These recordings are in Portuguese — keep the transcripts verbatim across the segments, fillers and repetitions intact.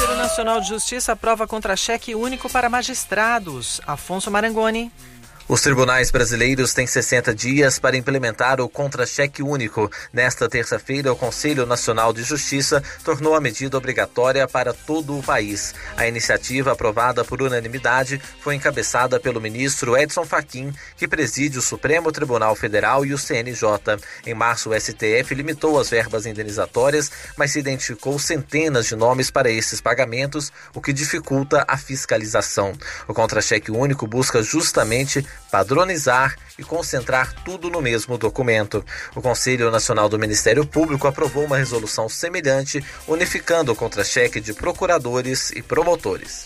Conselho Nacional de Justiça aprova contra-cheque único para magistrados. Afonso Marangoni. Os tribunais brasileiros têm sessenta dias para implementar o contra-cheque único. Nesta terça-feira, o Conselho Nacional de Justiça tornou a medida obrigatória para todo o país. A iniciativa, aprovada por unanimidade, foi encabeçada pelo ministro Edson Fachin, que preside o Supremo Tribunal Federal e o C N J. Em março, o S T F limitou as verbas indenizatórias, mas se identificou centenas de nomes para esses pagamentos, o que dificulta a fiscalização. O contra-cheque único busca justamente padronizar e concentrar tudo no mesmo documento. O Conselho Nacional do Ministério Público aprovou uma resolução semelhante, unificando o contra-cheque de procuradores e promotores.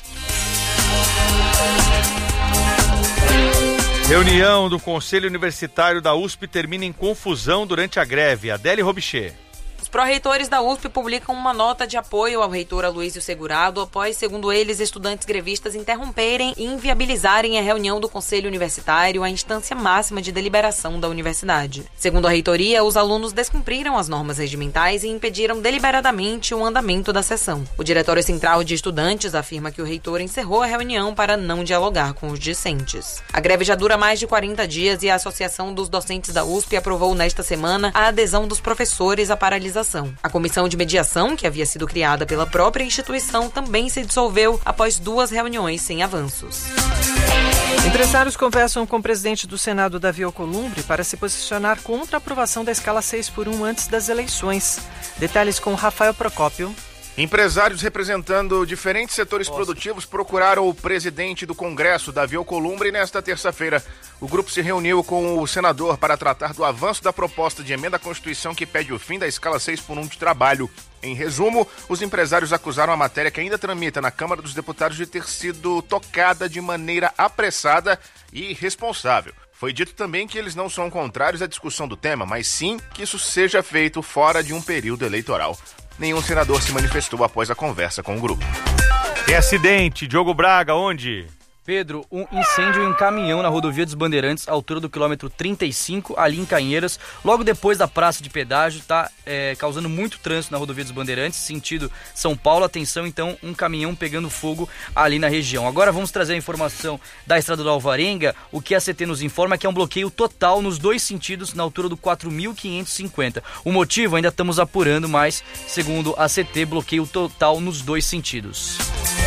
Reunião do Conselho Universitário da U S P termina em confusão durante a greve. Adele Robichê. Os pró-reitores da U S P publicam uma nota de apoio ao reitor Aloysio Segurado após, segundo eles, estudantes grevistas interromperem e inviabilizarem a reunião do Conselho Universitário, a instância máxima de deliberação da universidade. Segundo a reitoria, os alunos descumpriram as normas regimentais e impediram deliberadamente o andamento da sessão. O Diretório Central de Estudantes afirma que o reitor encerrou a reunião para não dialogar com os discentes. A greve já dura mais de quarenta dias e a Associação dos Docentes da U S P aprovou nesta semana a adesão dos professores à paralisação. A comissão de mediação, que havia sido criada pela própria instituição, também se dissolveu após duas reuniões sem avanços. Empresários conversam com o presidente do Senado, Davi Alcolumbre, para se posicionar contra a aprovação da escala seis por um antes das eleições. Detalhes com Rafael Procópio. Empresários representando diferentes setores Nossa. produtivos procuraram o presidente do Congresso, Davi Alcolumbre, nesta terça-feira. O grupo se reuniu com o senador para tratar do avanço da proposta de emenda à Constituição que pede o fim da escala seis por um de trabalho. Em resumo, os empresários acusaram a matéria que ainda tramita na Câmara dos Deputados de ter sido tocada de maneira apressada e irresponsável. Foi dito também que eles não são contrários à discussão do tema, mas sim que isso seja feito fora de um período eleitoral. Nenhum senador se manifestou após a conversa com o grupo. Tem acidente, Diogo Braga, onde? Pedro, um incêndio em um caminhão na rodovia dos Bandeirantes, altura do quilômetro trinta e cinco, ali em Canheiras, logo depois da praça de pedágio, está é, causando muito trânsito na rodovia dos Bandeirantes, sentido São Paulo. Atenção, então, um caminhão pegando fogo ali na região. Agora vamos trazer a informação da Estrada do Alvarenga. O que a C T nos informa é que é um bloqueio total nos dois sentidos, na altura do quatro mil quinhentos e cinquenta. O motivo ainda estamos apurando, mas, segundo a C T, bloqueio total nos dois sentidos.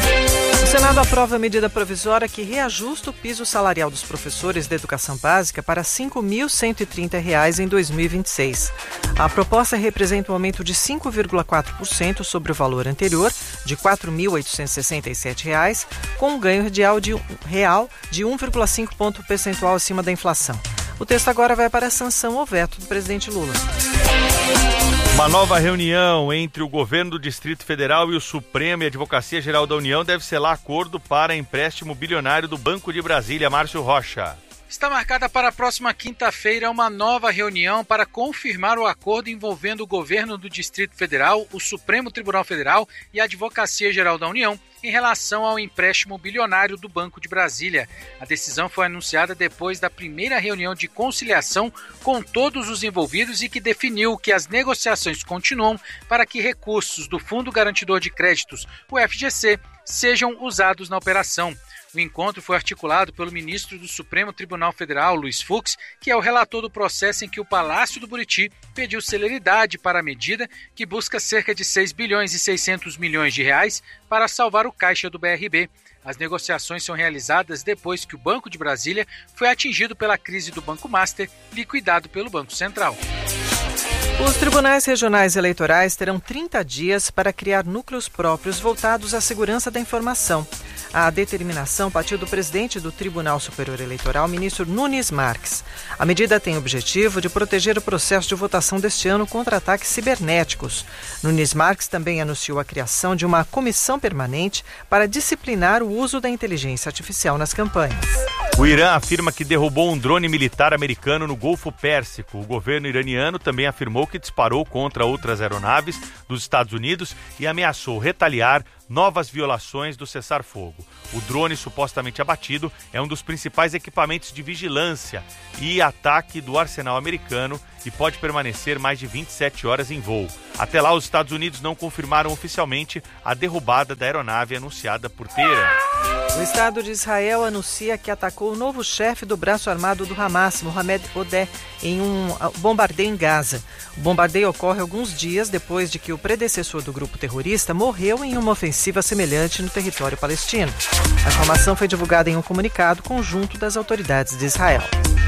O Senado aprova a medida provisória que reajusta o piso salarial dos professores da educação básica para cinco mil cento e trinta reais em dois mil e vinte e seis. A proposta representa um aumento de cinco vírgula quatro por cento sobre o valor anterior, de quatro mil oitocentos e sessenta e sete reais, com um ganho real de, real de um vírgula cinco ponto percentual acima da inflação. O texto agora vai para a sanção ou veto do presidente Lula. Uma nova reunião entre o governo do Distrito Federal e o Supremo e a Advocacia Geral da União deve selar acordo para empréstimo bilionário do Banco de Brasília. Márcio Rocha. Está marcada para a próxima quinta-feira uma nova reunião para confirmar o acordo envolvendo o governo do Distrito Federal, o Supremo Tribunal Federal e a Advocacia Geral da União em relação ao empréstimo bilionário do Banco de Brasília. A decisão foi anunciada depois da primeira reunião de conciliação com todos os envolvidos e que definiu que as negociações continuam para que recursos do Fundo Garantidor de Créditos, o F G C, sejam usados na operação. O encontro foi articulado pelo ministro do Supremo Tribunal Federal, Luiz Fux, que é o relator do processo em que o Palácio do Buriti pediu celeridade para a medida que busca cerca de seis bilhões e seiscentos milhões de reais para salvar o caixa do B R B. As negociações são realizadas depois que o Banco de Brasília foi atingido pela crise do Banco Master, liquidado pelo Banco Central. Os tribunais regionais eleitorais terão trinta dias para criar núcleos próprios voltados à segurança da informação. A determinação partiu do presidente do Tribunal Superior Eleitoral, ministro Nunes Marques. A medida tem o objetivo de proteger o processo de votação deste ano contra ataques cibernéticos. Nunes Marques também anunciou a criação de uma comissão permanente para disciplinar o uso da inteligência artificial nas campanhas. O Irã afirma que derrubou um drone militar americano no Golfo Pérsico. O governo iraniano também afirmou que disparou contra outras aeronaves dos Estados Unidos e ameaçou retaliar novas violações do cessar-fogo. O drone supostamente abatido é um dos principais equipamentos de vigilância e ataque do arsenal americano e pode permanecer mais de vinte e sete horas em voo. Até lá, os Estados Unidos não confirmaram oficialmente a derrubada da aeronave anunciada por Teherã. O Estado de Israel anuncia que atacou o novo chefe do braço armado do Hamas, Mohamed Odeh, em um bombardeio em Gaza. O bombardeio ocorre alguns dias depois de que o predecessor do grupo terrorista morreu em uma ofensiva semelhante no território palestino. A informação foi divulgada em um comunicado conjunto das autoridades de Israel.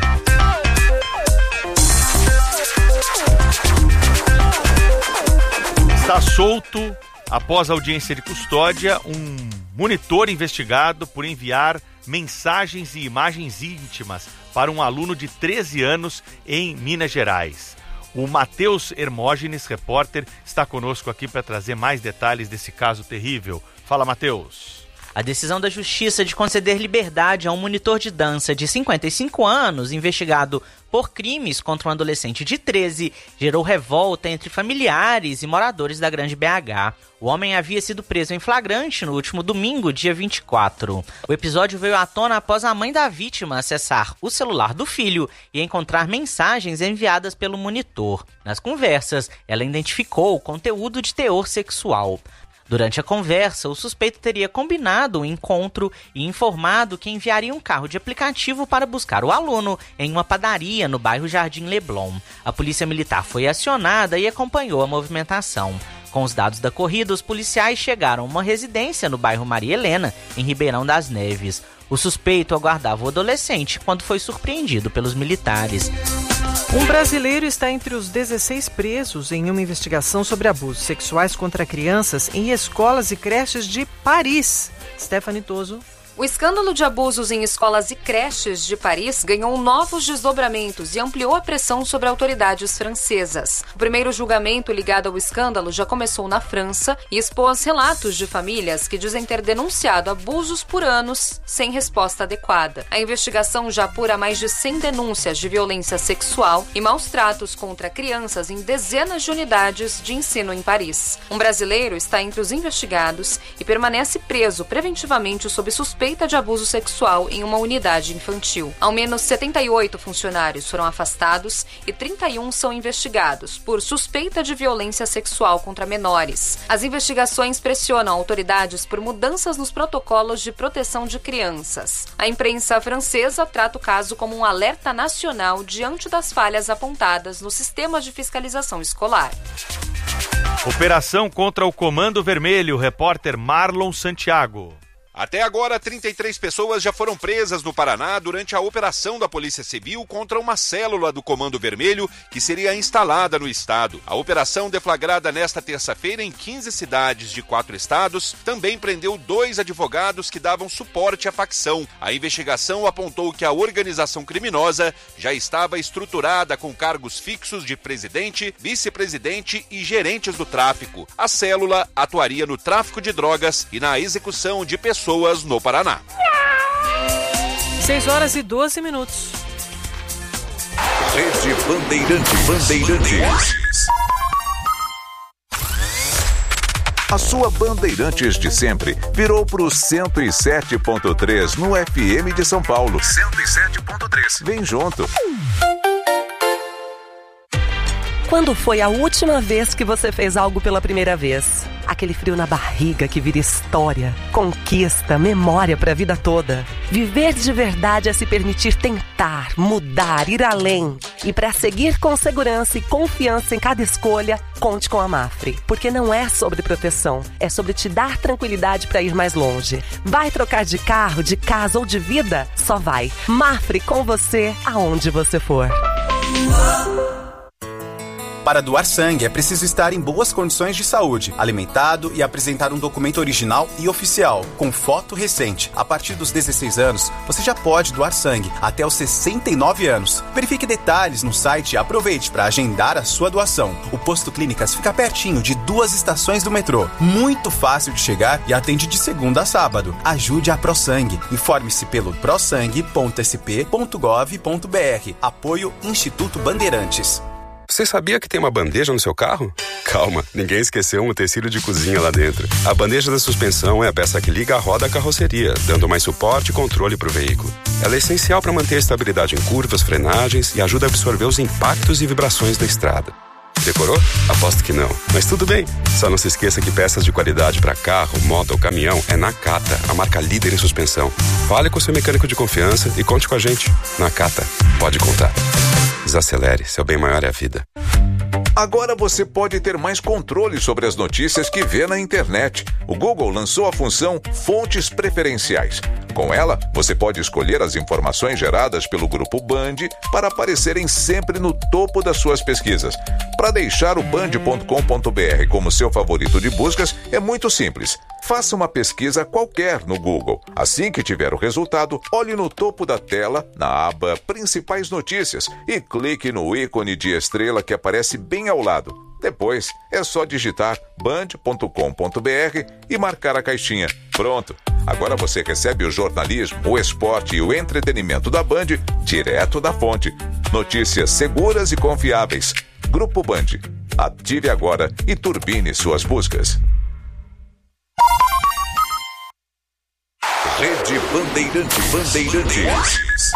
Está solto, após audiência de custódia, um monitor investigado por enviar mensagens e imagens íntimas para um aluno de treze anos em Minas Gerais. O Matheus Hermógenes, repórter, está conosco aqui para trazer mais detalhes desse caso terrível. Fala, Matheus. A decisão da Justiça de conceder liberdade a um monitor de dança de cinquenta e cinco anos, investigado por crimes contra um adolescente de treze, gerou revolta entre familiares e moradores da Grande B H. O homem havia sido preso em flagrante no último domingo, dia vinte e quatro. O episódio veio à tona após a mãe da vítima acessar o celular do filho e encontrar mensagens enviadas pelo monitor. Nas conversas, ela identificou o conteúdo de teor sexual. Durante a conversa, o suspeito teria combinado o encontro e informado que enviaria um carro de aplicativo para buscar o aluno em uma padaria no bairro Jardim Leblon. A polícia militar foi acionada e acompanhou a movimentação. Com os dados da corrida, os policiais chegaram a uma residência no bairro Maria Helena, em Ribeirão das Neves. O suspeito aguardava o adolescente quando foi surpreendido pelos militares. Um brasileiro está entre os dezesseis presos em uma investigação sobre abusos sexuais contra crianças em escolas e creches de Paris. Stephanie Toso. O escândalo de abusos em escolas e creches de Paris ganhou novos desdobramentos e ampliou a pressão sobre autoridades francesas. O primeiro julgamento ligado ao escândalo já começou na França e expôs relatos de famílias que dizem ter denunciado abusos por anos sem resposta adequada. A investigação já apura mais de cem denúncias de violência sexual e maus tratos contra crianças em dezenas de unidades de ensino em Paris. Um brasileiro está entre os investigados e permanece preso preventivamente sob suspeita de abuso sexual em uma unidade infantil. Ao menos setenta e oito funcionários foram afastados e trinta e um são investigados por suspeita de violência sexual contra menores. As investigações pressionam autoridades por mudanças nos protocolos de proteção de crianças. A imprensa francesa trata o caso como um alerta nacional diante das falhas apontadas no sistema de fiscalização escolar. Operação contra o Comando Vermelho, repórter Marlon Santiago. Até agora, trinta e três pessoas já foram presas no Paraná durante a operação da Polícia Civil contra uma célula do Comando Vermelho que seria instalada no estado. A operação, deflagrada nesta terça-feira em quinze cidades de quatro estados, também prendeu dois advogados que davam suporte à facção. A investigação apontou que a organização criminosa já estava estruturada com cargos fixos de presidente, vice-presidente e gerentes do tráfico. A célula atuaria no tráfico de drogas e na execução de pessoas no Paraná. seis horas e doze minutos. Rede Bandeirantes. Bandeirantes. A sua Bandeirantes de sempre virou pro cento e sete ponto três no F M de São Paulo. cento e sete ponto três. Vem junto. Quando foi a última vez que você fez algo pela primeira vez? Aquele frio na barriga que vira história, conquista, memória para a vida toda. Viver de verdade é se permitir tentar, mudar, ir além. E para seguir com segurança e confiança em cada escolha, conte com a Mafre. Porque não é sobre proteção, é sobre te dar tranquilidade para ir mais longe. Vai trocar de carro, de casa ou de vida? Só vai. Mafre com você, aonde você for. Para doar sangue, é preciso estar em boas condições de saúde, alimentado e apresentar um documento original e oficial, com foto recente. A partir dos dezesseis anos, você já pode doar sangue, até os sessenta e nove anos. Verifique detalhes no site e aproveite para agendar a sua doação. O Posto Clínicas fica pertinho de duas estações do metrô. Muito fácil de chegar e atende de segunda a sábado. Ajude a ProSangue. Informe-se pelo prosangue ponto s p ponto gov ponto b r. Apoio Instituto Bandeirantes. Você sabia que tem uma bandeja no seu carro? Calma, ninguém esqueceu um utensílio de cozinha lá dentro. A bandeja da suspensão é a peça que liga a roda à carroceria, dando mais suporte e controle para o veículo. Ela é essencial para manter a estabilidade em curvas, frenagens e ajuda a absorver os impactos e vibrações da estrada. Decorou? Aposto que não. Mas tudo bem. Só não se esqueça que peças de qualidade para carro, moto ou caminhão é Nakata, a marca líder em suspensão. Fale com seu mecânico de confiança e conte com a gente. Nakata, pode contar. Desacelere, seu bem maior é a vida. Agora você pode ter mais controle sobre as notícias que vê na internet. O Google lançou a função Fontes Preferenciais. Com ela, você pode escolher as informações geradas pelo Grupo Band para aparecerem sempre no topo das suas pesquisas. Para deixar o band ponto com ponto b r como seu favorito de buscas, é muito simples. Faça uma pesquisa qualquer no Google. Assim que tiver o resultado, olhe no topo da tela, na aba Principais Notícias, e clique no ícone de estrela que aparece bem ao lado. Depois, é só digitar band ponto com ponto b r e marcar a caixinha. Pronto! Agora você recebe o jornalismo, o esporte e o entretenimento da Band direto da fonte. Notícias seguras e confiáveis. Grupo Band. Ative agora e turbine suas buscas. Rede Bandeirantes. Bandeirantes.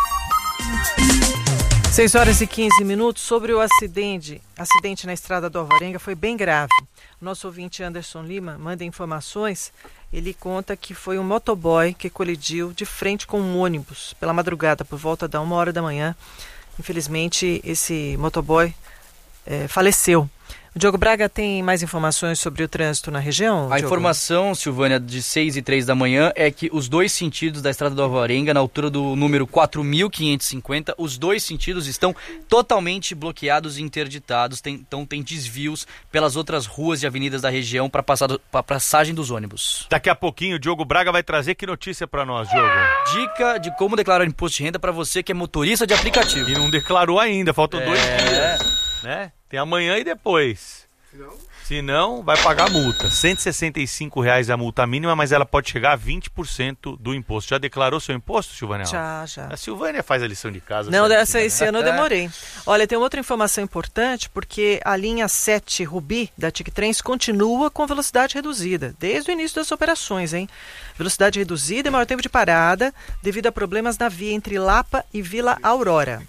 seis horas e quinze minutos. Sobre o acidente, acidente na estrada do Alvarenga foi bem grave. O nosso ouvinte Anderson Lima manda informações. Ele conta que foi um motoboy que colidiu de frente com um ônibus pela madrugada, por volta da uma hora da manhã. Infelizmente, esse motoboy é, faleceu. O Diogo Braga tem mais informações sobre o trânsito na região? A Diogo? informação, Silvânia, de seis e três da manhã é que os dois sentidos da estrada do Alvarenga, na altura do número quatro mil quinhentos e cinquenta, os dois sentidos estão totalmente bloqueados e interditados, tem, então tem desvios pelas outras ruas e avenidas da região para a passagem dos ônibus. Daqui a pouquinho o Diogo Braga vai trazer que notícia para nós, Diogo? Dica de como declarar imposto de renda para você que é motorista de aplicativo. E não declarou ainda, faltam é... dois dias. Né? Tem amanhã e depois. Se não, Se não vai pagar multa. cento e sessenta e cinco reais a multa mínima, mas ela pode chegar a vinte por cento do imposto. Já declarou seu imposto, Silvânia? Já, já. A Silvânia faz a lição de casa. Não, dessa, né? esse ano eu demorei. Olha, tem outra informação importante, porque a linha sete Rubi da TIC-Trens continua com velocidade reduzida, desde o início das operações, hein? Velocidade reduzida e maior tempo de parada, devido a problemas na via entre Lapa e Vila Aurora.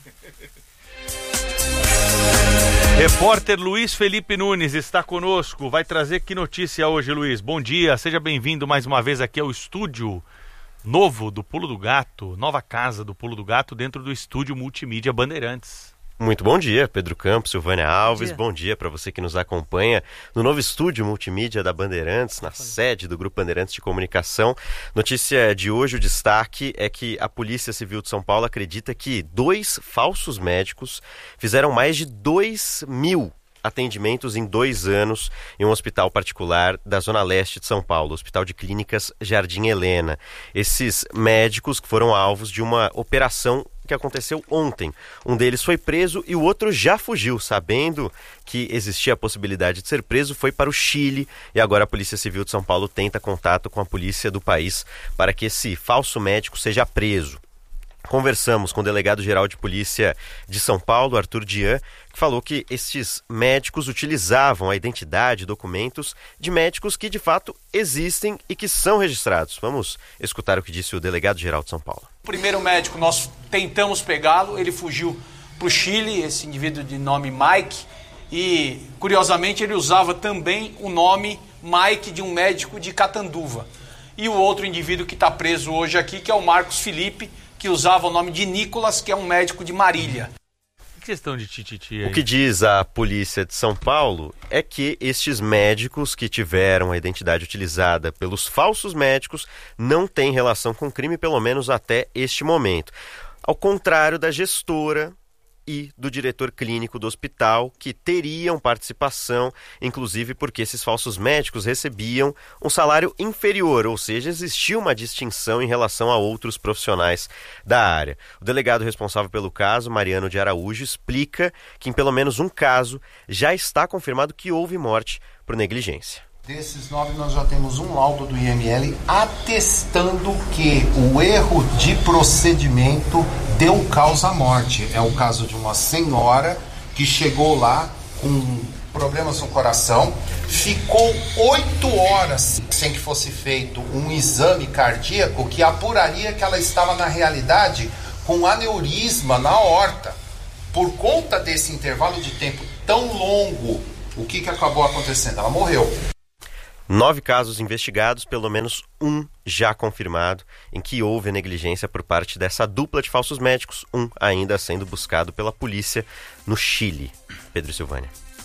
Repórter Luiz Felipe Nunes está conosco, vai trazer que notícia hoje, Luiz? Bom dia, seja bem-vindo mais uma vez aqui ao estúdio novo do Pulo do Gato, nova casa do Pulo do Gato dentro do estúdio Multimídia Bandeirantes. Muito bom dia, Pedro Campos, Silvânia Alves, bom dia, dia para você que nos acompanha no novo estúdio Multimídia da Bandeirantes, na sede do Grupo Bandeirantes de Comunicação. Notícia de hoje, o destaque é que a Polícia Civil de São Paulo acredita que dois falsos médicos fizeram mais de dois mil atendimentos em dois anos em um hospital particular da Zona Leste de São Paulo, Hospital de Clínicas Jardim Helena. Esses médicos que foram alvos de uma operação que aconteceu ontem. Um deles foi preso e o outro já fugiu, sabendo que existia a possibilidade de ser preso, foi para o Chile e agora a Polícia Civil de São Paulo tenta contato com a polícia do país para que esse falso médico seja preso. Conversamos com o delegado-geral de polícia de São Paulo, Arthur Dian, que falou que estes médicos utilizavam a identidade e documentos de médicos que de fato existem e que são registrados. Vamos escutar o que disse o delegado-geral de São Paulo. O primeiro médico, nós tentamos pegá-lo, ele fugiu para o Chile, esse indivíduo de nome Mike, e curiosamente ele usava também o nome Mike de um médico de Catanduva. E o outro indivíduo que está preso hoje aqui, que é o Marcos Felipe, que usava o nome de Nicolas, que é um médico de Marília. Que questão de tititi aí? O que diz a polícia de São Paulo é que estes médicos que tiveram a identidade utilizada pelos falsos médicos não têm relação com crime, pelo menos até este momento. Ao contrário da gestora e do diretor clínico do hospital, que teriam participação, inclusive porque esses falsos médicos recebiam um salário inferior, ou seja, existia uma distinção em relação a outros profissionais da área. O delegado responsável pelo caso, Mariano de Araújo, explica que em pelo menos um caso já está confirmado que houve morte por negligência. Desses nove, nós já temos um laudo do I M L atestando que o erro de procedimento deu causa à morte. É o caso de uma senhora que chegou lá com problemas no coração, ficou oito horas sem que fosse feito um exame cardíaco que apuraria que ela estava, na realidade, com aneurisma na aorta. Por conta desse intervalo de tempo tão longo, o que, que acabou acontecendo? Ela morreu. Nove casos investigados, pelo menos um já confirmado, em que houve negligência por parte dessa dupla de falsos médicos, um ainda sendo buscado pela polícia no Chile. Pedro Silvânia.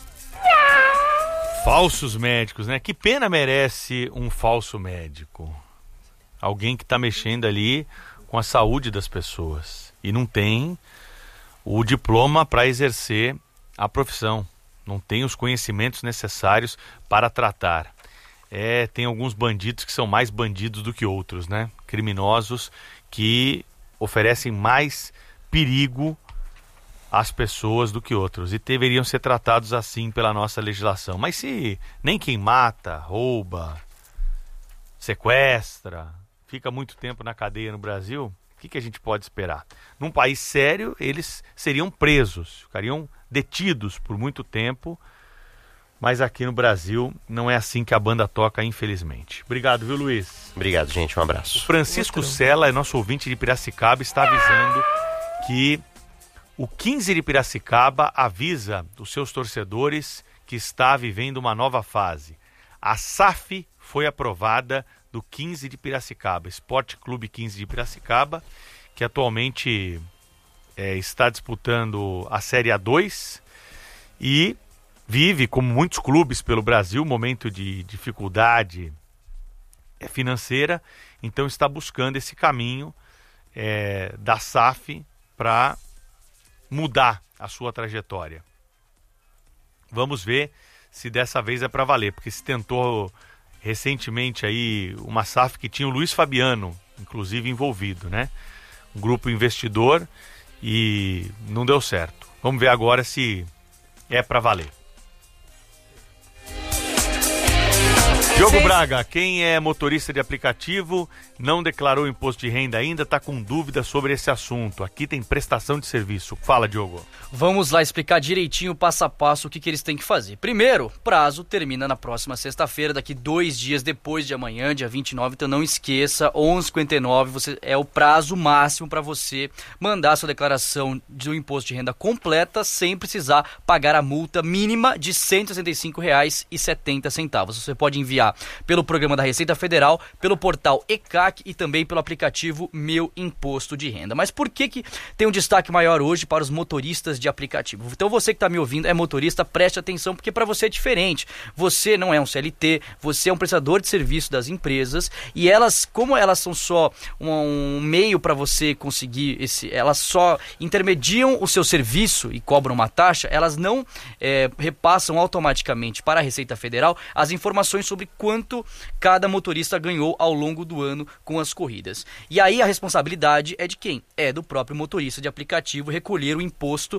Falsos médicos, né? Que pena merece um falso médico. Alguém que está mexendo ali com a saúde das pessoas e não tem o diploma para exercer a profissão, não tem os conhecimentos necessários para tratar. É, tem alguns bandidos que são mais bandidos do que outros, né? Criminosos que oferecem mais perigo às pessoas do que outros e deveriam ser tratados assim pela nossa legislação. Mas se nem quem mata, rouba, sequestra, fica muito tempo na cadeia no Brasil, o que, que a gente pode esperar? Num país sério, eles seriam presos, ficariam detidos por muito tempo, mas aqui no Brasil não é assim que a banda toca, infelizmente. Obrigado, viu, Luiz? Obrigado, gente. Um abraço. O Francisco Sela, é nosso ouvinte de Piracicaba, está avisando que o quinze de Piracicaba avisa os seus torcedores que está vivendo uma nova fase. A S A F foi aprovada do quinze de Piracicaba, Esporte Clube quinze de Piracicaba, que atualmente é, está disputando a Série A dois e vive, como muitos clubes pelo Brasil, um momento de dificuldade financeira, então está buscando esse caminho é, da S A F para mudar a sua trajetória. Vamos ver se dessa vez é para valer, porque se tentou recentemente aí uma S A F que tinha o Luiz Fabiano, inclusive, envolvido, né? Um grupo investidor, e não deu certo. Vamos ver agora se é para valer. Diogo Braga, quem é motorista de aplicativo, não declarou imposto de renda ainda, está com dúvida sobre esse assunto. Aqui tem prestação de serviço. Fala, Diogo. Vamos lá explicar direitinho, passo a passo, o que, que eles têm que fazer. Primeiro, prazo termina na próxima sexta-feira, daqui dois dias depois de amanhã, dia vinte e nove. Então não esqueça, onze e cinquenta e nove você, é o prazo máximo para você mandar a sua declaração do imposto de renda completa sem precisar pagar a multa mínima de cento e sessenta e cinco reais e setenta centavos. Você pode enviar pelo programa da Receita Federal, pelo portal E C A C e também pelo aplicativo Meu Imposto de Renda. Mas por que que tem um destaque maior hoje para os motoristas de aplicativo? Então você que está me ouvindo, é motorista, preste atenção, porque para você é diferente. Você não é um C L T, você é um prestador de serviço das empresas, e elas, como elas são só um, um meio para você conseguir esse, elas só intermediam o seu serviço e cobram uma taxa, elas não é, repassam automaticamente para a Receita Federal as informações sobre quanto cada motorista ganhou ao longo do ano com as corridas. E aí a responsabilidade é de quem? É do próprio motorista de aplicativo recolher o imposto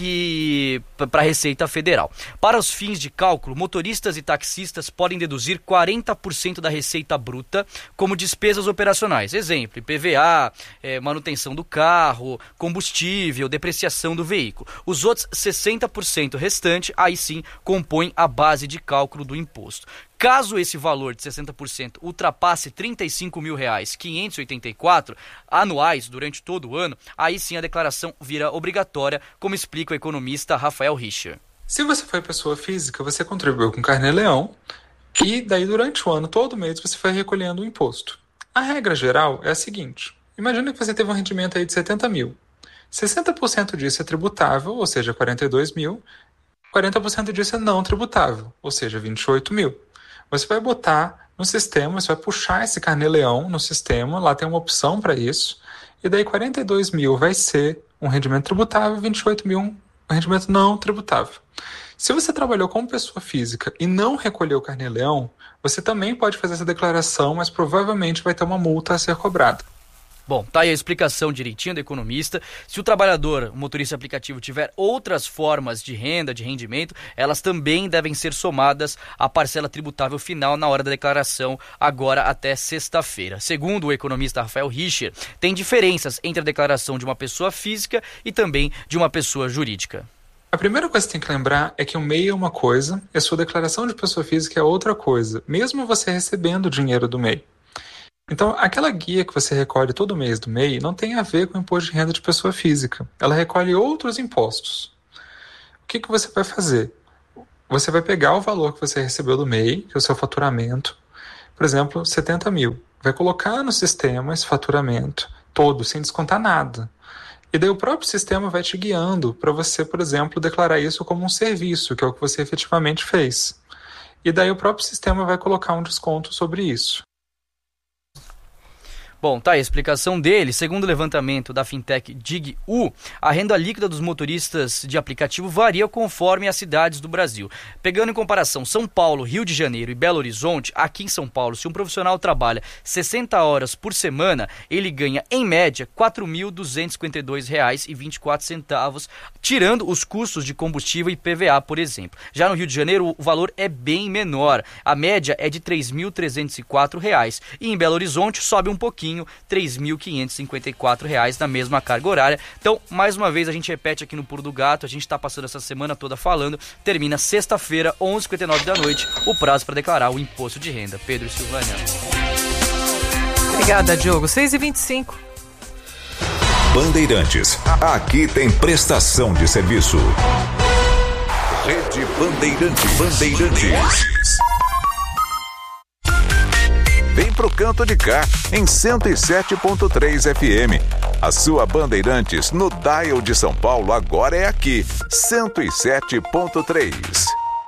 que para a Receita Federal. Para os fins de cálculo, motoristas e taxistas podem deduzir quarenta por cento da receita bruta como despesas operacionais. Exemplo, I P V A, é, manutenção do carro, combustível, depreciação do veículo. Os outros sessenta por cento restante, aí sim, compõem a base de cálculo do imposto. Caso esse valor de sessenta por cento ultrapasse trinta e cinco mil reais quinhentos e oitenta e quatro anuais durante todo o ano, aí sim a declaração vira obrigatória, como explica o economista Rafael Richer. Se você foi pessoa física, você contribuiu com Carnê-Leão e daí durante o ano, todo mês, você foi recolhendo o imposto. A regra geral é a seguinte: imagina que você teve um rendimento aí de setenta mil. sessenta por cento disso é tributável, ou seja, quarenta e dois mil. quarenta por cento disso é não tributável, ou seja, vinte e oito mil. Você vai botar no sistema, você vai puxar esse Carnê-Leão no sistema, lá tem uma opção para isso, e daí quarenta e dois mil vai ser um rendimento tributável, vinte e oito mil um rendimento não tributável. Se você trabalhou como pessoa física e não recolheu o Carnê-Leão, você também pode fazer essa declaração, mas provavelmente vai ter uma multa a ser cobrada. Bom, tá aí a explicação direitinho do economista. Se o trabalhador, o motorista aplicativo, tiver outras formas de renda, de rendimento, elas também devem ser somadas à parcela tributável final na hora da declaração, agora até sexta-feira. Segundo o economista Rafael Richer, tem diferenças entre a declaração de uma pessoa física e também de uma pessoa jurídica. A primeira coisa que você tem que lembrar é que o M E I é uma coisa e a sua declaração de pessoa física é outra coisa, mesmo você recebendo o dinheiro do M E I. Então, aquela guia que você recolhe todo mês do M E I não tem a ver com o imposto de renda de pessoa física. Ela recolhe outros impostos. O que, que você vai fazer? Você vai pegar o valor que você recebeu do M E I, que é o seu faturamento, por exemplo, setenta mil. Vai colocar no sistema esse faturamento todo, sem descontar nada. E daí o próprio sistema vai te guiando para você, por exemplo, declarar isso como um serviço, que é o que você efetivamente fez. E daí o próprio sistema vai colocar um desconto sobre isso. Bom, tá aí a explicação dele. Segundo o levantamento da fintech DigU, a renda líquida dos motoristas de aplicativo varia conforme as cidades do Brasil. Pegando em comparação São Paulo, Rio de Janeiro e Belo Horizonte, aqui em São Paulo, se um profissional trabalha sessenta horas por semana, ele ganha, em média, quatro mil duzentos e cinquenta e dois reais e vinte e quatro centavos, tirando os custos de combustível e P V A, por exemplo. Já no Rio de Janeiro, o valor é bem menor. A média é de três mil trezentos e quatro reais. E em Belo Horizonte, sobe um pouquinho, três mil quinhentos e cinquenta e quatro reais na mesma carga horária. Então, mais uma vez, a gente repete aqui no Pulo do Gato, a gente está passando essa semana toda falando, termina sexta-feira, onze e cinquenta e nove da noite, o prazo para declarar o imposto de renda. Pedro e Silvânia. Obrigada, Diogo. seis e vinte e cinco. Bandeirantes, aqui tem prestação de serviço. Rede Bandeirantes. Bandeirantes. Vem pro canto de cá, em cento e sete ponto três F M. A sua Bandeirantes no dial de São Paulo agora é aqui, cento e sete ponto três.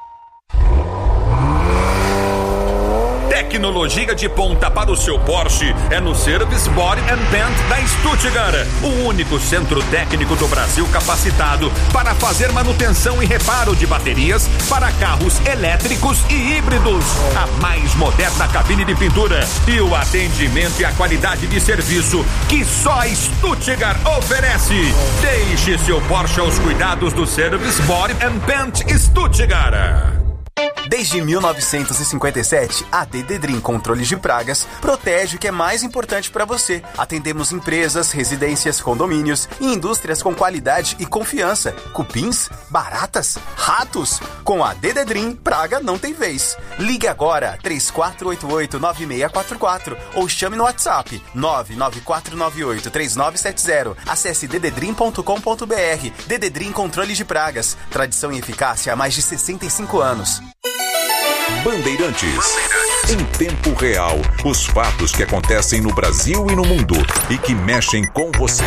Tecnologia de ponta para o seu Porsche é no Service Body and Paint da Stuttgart, o único centro técnico do Brasil capacitado para fazer manutenção e reparo de baterias para carros elétricos e híbridos. A mais moderna cabine de pintura e o atendimento e a qualidade de serviço que só a Stuttgart oferece. Deixe seu Porsche aos cuidados do Service Body and Paint Stuttgart. Desde mil novecentos e cinquenta e sete, a Dededrim Controles de Pragas protege o que é mais importante para você. Atendemos empresas, residências, condomínios e indústrias com qualidade e confiança. Cupins, baratas, ratos. Com a Dededrim, praga não tem vez. Ligue agora, três quatro oito oito, nove seis quatro quatro ou chame no WhatsApp nove nove quatro nove oito, três nove sete zero. Acesse dededrim ponto com ponto b r. Dededrim Controles de Pragas. Tradição e eficácia há mais de sessenta e cinco anos. Bandeirantes. Em tempo real, os fatos que acontecem no Brasil e no mundo e que mexem com você.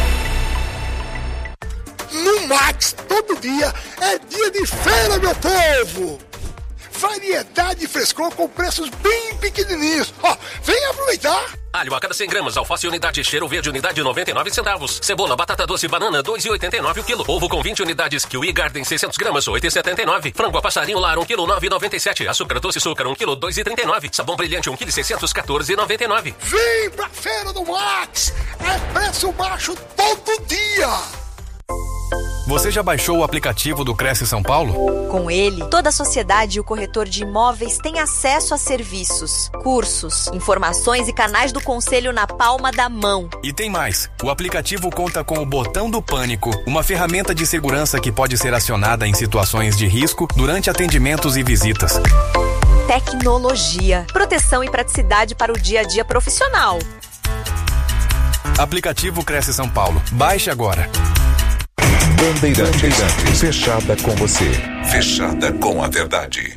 No Max, todo dia é dia de feira, meu povo! Variedade e frescor com preços bem pequenininhos. Ó, vem aproveitar! Alho a cada cem gramas, alface unidade, cheiro verde unidade noventa e nove centavos. Cebola, batata doce, banana dois e oitenta e nove o quilo. Ovo com vinte unidades, Kiwi Garden seiscentos gramas, oito e setenta e nove. Frango a passarinho lar um quilo, nove e noventa e sete. Açúcar doce açúcar um quilo, dois e trinta e nove. Sabão brilhante um quilo, seiscentos, quatorze e noventa e nove. Vem pra feira do Max! É preço baixo todo dia! Você já baixou o aplicativo do Cresce São Paulo? Com ele, toda a sociedade e o corretor de imóveis têm acesso a serviços, cursos, informações e canais do conselho na palma da mão. E tem mais. O aplicativo conta com o botão do pânico, uma ferramenta de segurança que pode ser acionada em situações de risco durante atendimentos e visitas. Tecnologia, proteção e praticidade para o dia a dia profissional. Aplicativo Cresce São Paulo. Baixe agora. Bandeirantes, Bandeirantes, fechada com você, fechada com a verdade.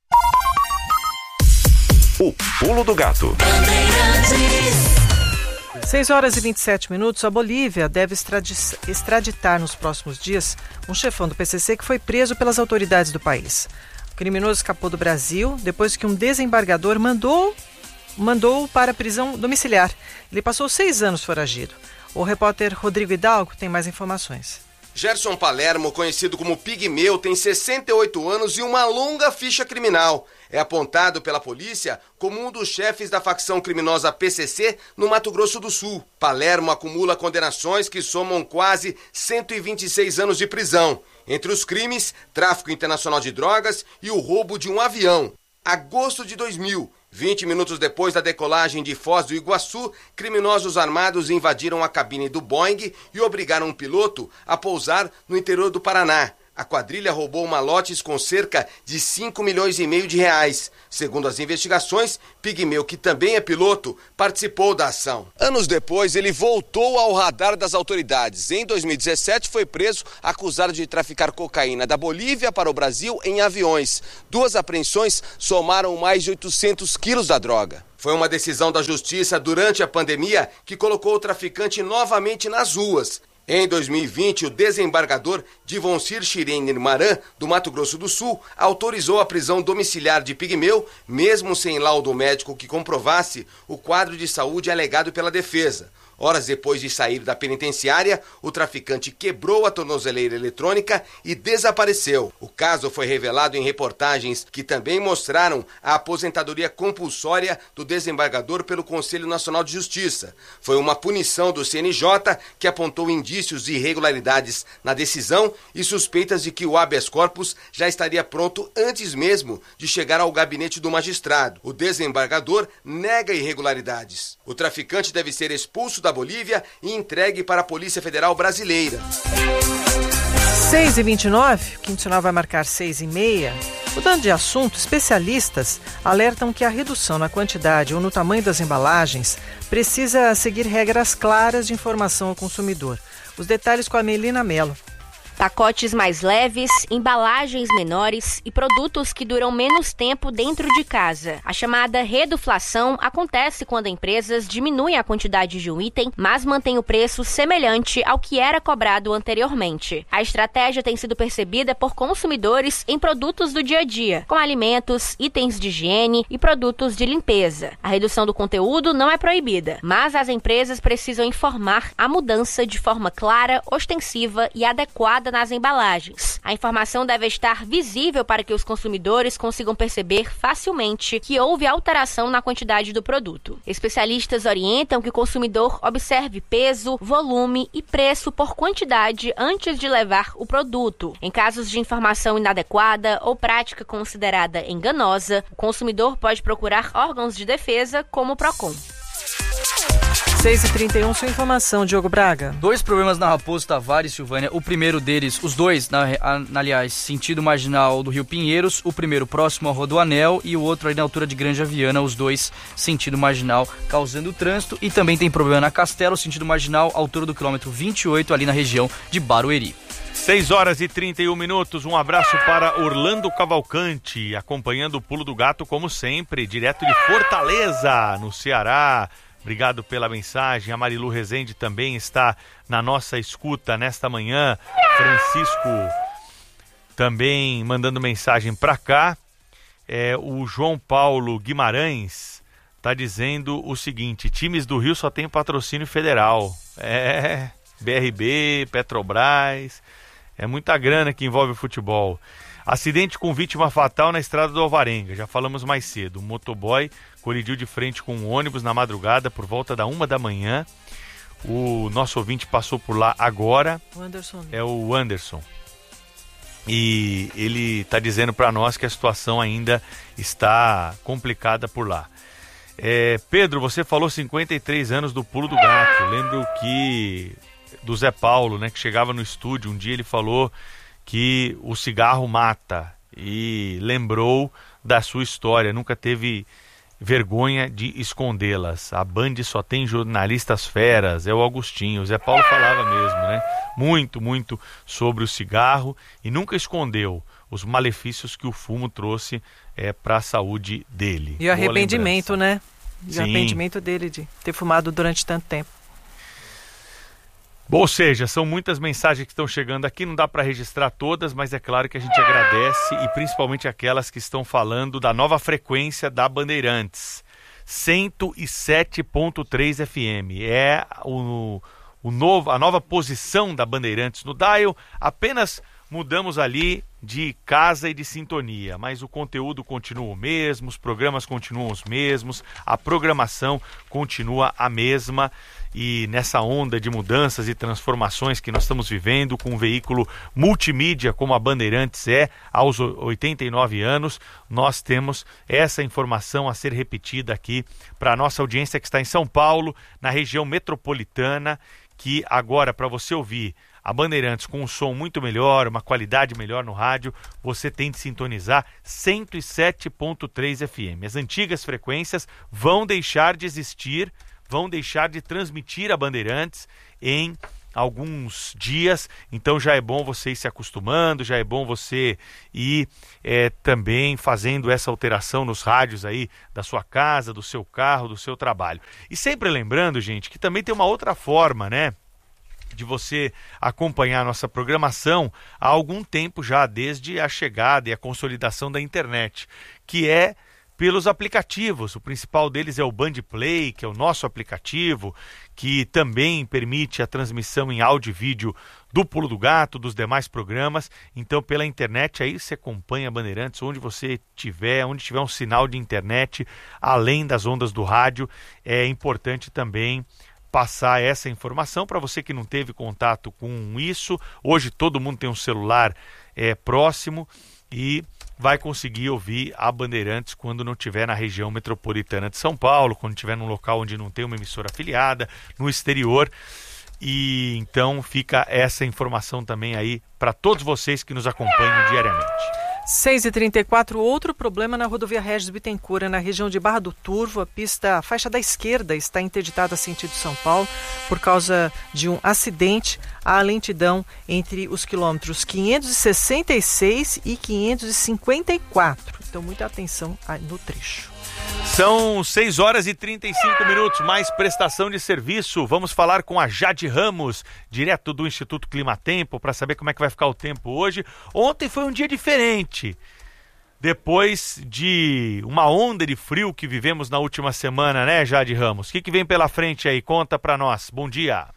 O Pulo do Gato. seis horas e vinte e sete minutos, a Bolívia deve extraditar nos próximos dias um chefão do P C C que foi preso pelas autoridades do país. O criminoso escapou do Brasil depois que um desembargador mandou mandou para prisão domiciliar. Ele passou seis anos foragido. O repórter Rodrigo Hidalgo tem mais informações. Gerson Palermo, conhecido como Pigmeu, tem sessenta e oito anos e uma longa ficha criminal. É apontado pela polícia como um dos chefes da facção criminosa P C C no Mato Grosso do Sul. Palermo acumula condenações que somam quase cento e vinte e seis anos de prisão. Entre os crimes, tráfico internacional de drogas e o roubo de um avião. Agosto de dois mil, vinte minutos depois da decolagem de Foz do Iguaçu, criminosos armados invadiram a cabine do Boeing e obrigaram um piloto a pousar no interior do Paraná. A quadrilha roubou malotes com cerca de cinco milhões e meio de reais. Segundo as investigações, Pigmeu, que também é piloto, participou da ação. Anos depois, ele voltou ao radar das autoridades. Em dois mil e dezessete, foi preso acusado de traficar cocaína da Bolívia para o Brasil em aviões. Duas apreensões somaram mais de oitocentos quilos da droga. Foi uma decisão da justiça durante a pandemia que colocou o traficante novamente nas ruas. Em dois mil e vinte, o desembargador Divoncir Schirene Maran, do Mato Grosso do Sul, autorizou a prisão domiciliar de Pigmeu, mesmo sem laudo médico que comprovasse o quadro de saúde alegado pela defesa. Horas depois de sair da penitenciária, o traficante quebrou a tornozeleira eletrônica e desapareceu. O caso foi revelado em reportagens que também mostraram a aposentadoria compulsória do desembargador pelo Conselho Nacional de Justiça. Foi uma punição do C N J que apontou indícios de irregularidades na decisão e suspeitas de que o habeas corpus já estaria pronto antes mesmo de chegar ao gabinete do magistrado. O desembargador nega irregularidades. O traficante deve ser expulso da Bolívia e entregue para a Polícia Federal Brasileira. seis e vinte e nove, o Quinto Sinal vai marcar seis e meia. Mudando de assunto, especialistas alertam que a redução na quantidade ou no tamanho das embalagens precisa seguir regras claras de informação ao consumidor. Os detalhes com a Melina Mello. Pacotes mais leves, embalagens menores e produtos que duram menos tempo dentro de casa. A chamada reduflação acontece quando empresas diminuem a quantidade de um item, mas mantêm o preço semelhante ao que era cobrado anteriormente. A estratégia tem sido percebida por consumidores em produtos do dia a dia, como alimentos, itens de higiene e produtos de limpeza. A redução do conteúdo não é proibida, mas as empresas precisam informar a mudança de forma clara, ostensiva e adequada nas embalagens. A informação deve estar visível para que os consumidores consigam perceber facilmente que houve alteração na quantidade do produto. Especialistas orientam que o consumidor observe peso, volume e preço por quantidade antes de levar o produto. Em casos de informação inadequada ou prática considerada enganosa, o consumidor pode procurar órgãos de defesa como o Procon. seis e trinta e um, sua informação, Diogo Braga. Dois problemas na Raposo Tavares, Silvânia. O primeiro deles, os dois, na, na, aliás, sentido marginal do Rio Pinheiros. O primeiro próximo ao Rodoanel e o outro aí na altura de Granja Viana, os dois sentido marginal, causando trânsito. E também tem problema na Castelo, sentido marginal, altura do quilômetro vinte e oito, ali na região de Barueri. seis horas e trinta e um minutos, um abraço para Orlando Cavalcante, acompanhando o Pulo do Gato como sempre, direto de Fortaleza, no Ceará. Obrigado pela mensagem. A Marilu Rezende também está na nossa escuta nesta manhã. Francisco também mandando mensagem para cá. É, o João Paulo Guimarães está dizendo o seguinte: times do Rio só tem patrocínio federal. É, B R B, Petrobras, é muita grana que envolve o futebol. Acidente com vítima fatal na estrada do Alvarenga, já falamos mais cedo. Um motoboy colidiu de frente com um ônibus na madrugada por volta da uma da manhã. O nosso ouvinte passou por lá agora. O Anderson. É o Anderson. E ele está dizendo para nós que a situação ainda está complicada por lá. É, Pedro, você falou cinquenta e três anos do Pulo do Gato. Lembro que do Zé Paulo, né, que chegava no estúdio, um dia ele falou que o cigarro mata e lembrou da sua história, nunca teve vergonha de escondê-las. A Band só tem jornalistas feras, é o Augustinho. O Zé Paulo falava mesmo, né? Muito, muito sobre o cigarro e nunca escondeu os malefícios que o fumo trouxe é, para a saúde dele. E o arrependimento, né? E Sim. O arrependimento dele de ter fumado durante tanto tempo. Ou seja, são muitas mensagens que estão chegando aqui, não dá para registrar todas, mas é claro que a gente agradece, e principalmente aquelas que estão falando da nova frequência da Bandeirantes, cento e sete ponto três F M. É o, o novo, a nova posição da Bandeirantes no dial, apenas mudamos ali de casa e de sintonia, mas o conteúdo continua o mesmo, os programas continuam os mesmos, a programação continua a mesma. E nessa onda de mudanças e transformações que nós estamos vivendo, com um veículo multimídia como a Bandeirantes é, aos oitenta e nove anos, nós temos essa informação a ser repetida aqui para a nossa audiência que está em São Paulo, na região metropolitana, que agora, para você ouvir a Bandeirantes com um som muito melhor, uma qualidade melhor no rádio, você tem de sintonizar cento e sete ponto três F M. As antigas frequências vão deixar de existir, vão deixar de transmitir a Bandeirantes em alguns dias, então já é bom você ir se acostumando, já é bom você ir é, também fazendo essa alteração nos rádios aí da sua casa, do seu carro, do seu trabalho. E sempre lembrando, gente, que também tem uma outra forma, né, de você acompanhar a nossa programação há algum tempo já, desde a chegada e a consolidação da internet, que é pelos aplicativos. O principal deles é o Band Play, que é o nosso aplicativo, que também permite a transmissão em áudio e vídeo do Pulo do Gato, dos demais programas. Então, pela internet, aí você acompanha a Bandeirantes, onde você tiver, onde tiver um sinal de internet, além das ondas do rádio. É importante também passar essa informação para você que não teve contato com isso. Hoje todo mundo tem um celular é, próximo e vai conseguir ouvir a Bandeirantes quando não estiver na região metropolitana de São Paulo, quando estiver num local onde não tem uma emissora afiliada, no exterior. E então fica essa informação também aí para todos vocês que nos acompanham diariamente. seis e trinta e quatro, outro problema na rodovia Regis Bittencourt, na região de Barra do Turvo. A pista, a faixa da esquerda está interditada sentido São Paulo por causa de um acidente. Há lentidão entre os quilômetros quinhentos e sessenta e seis e quinhentos e cinquenta e quatro. Então, muita atenção no trecho. São seis horas e trinta e cinco minutos, mais prestação de serviço. Vamos falar com a Jade Ramos, direto do Instituto Climatempo, para saber como é que vai ficar o tempo hoje. Ontem foi um dia diferente, depois de uma onda de frio que vivemos na última semana, né, Jade Ramos? O que, que vem pela frente aí? Conta para nós. Bom dia.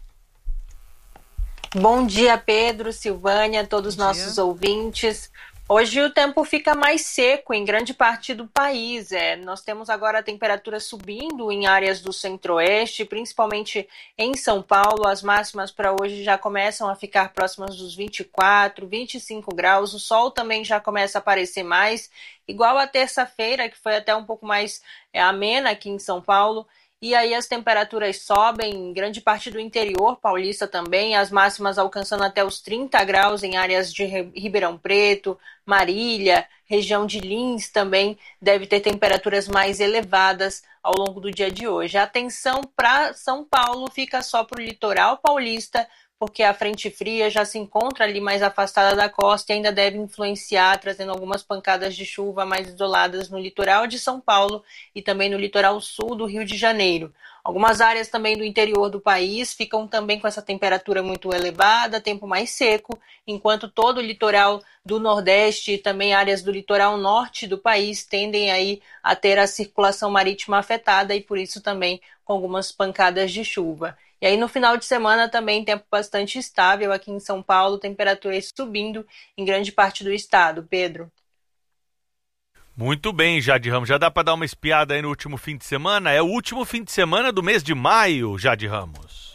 Bom dia, Pedro, Silvânia, todos os nossos ouvintes. Hoje o tempo fica mais seco em grande parte do país. É, nós temos agora a temperatura subindo em áreas do centro-oeste, principalmente em São Paulo. As máximas para hoje já começam a ficar próximas dos vinte e quatro, vinte e cinco graus. O sol também já começa a aparecer mais, igual a terça-feira, que foi até um pouco mais é, amena aqui em São Paulo. E aí as temperaturas sobem em grande parte do interior paulista também, as máximas alcançando até os trinta graus em áreas de Ribeirão Preto, Marília, região de Lins também deve ter temperaturas mais elevadas ao longo do dia de hoje. A atenção para São Paulo fica só para o litoral paulista, porque a frente fria já se encontra ali mais afastada da costa e ainda deve influenciar, trazendo algumas pancadas de chuva mais isoladas no litoral de São Paulo e também no litoral sul do Rio de Janeiro. Algumas áreas também do interior do país ficam também com essa temperatura muito elevada, tempo mais seco, enquanto todo o litoral do Nordeste e também áreas do litoral norte do país tendem aí a ter a circulação marítima afetada e por isso também com algumas pancadas de chuva. E aí no final de semana também tempo bastante estável aqui em São Paulo, temperaturas subindo em grande parte do estado. Pedro. Muito bem, Jade Ramos. Já dá para dar uma espiada aí no último fim de semana? É o último fim de semana do mês de maio, Jade Ramos.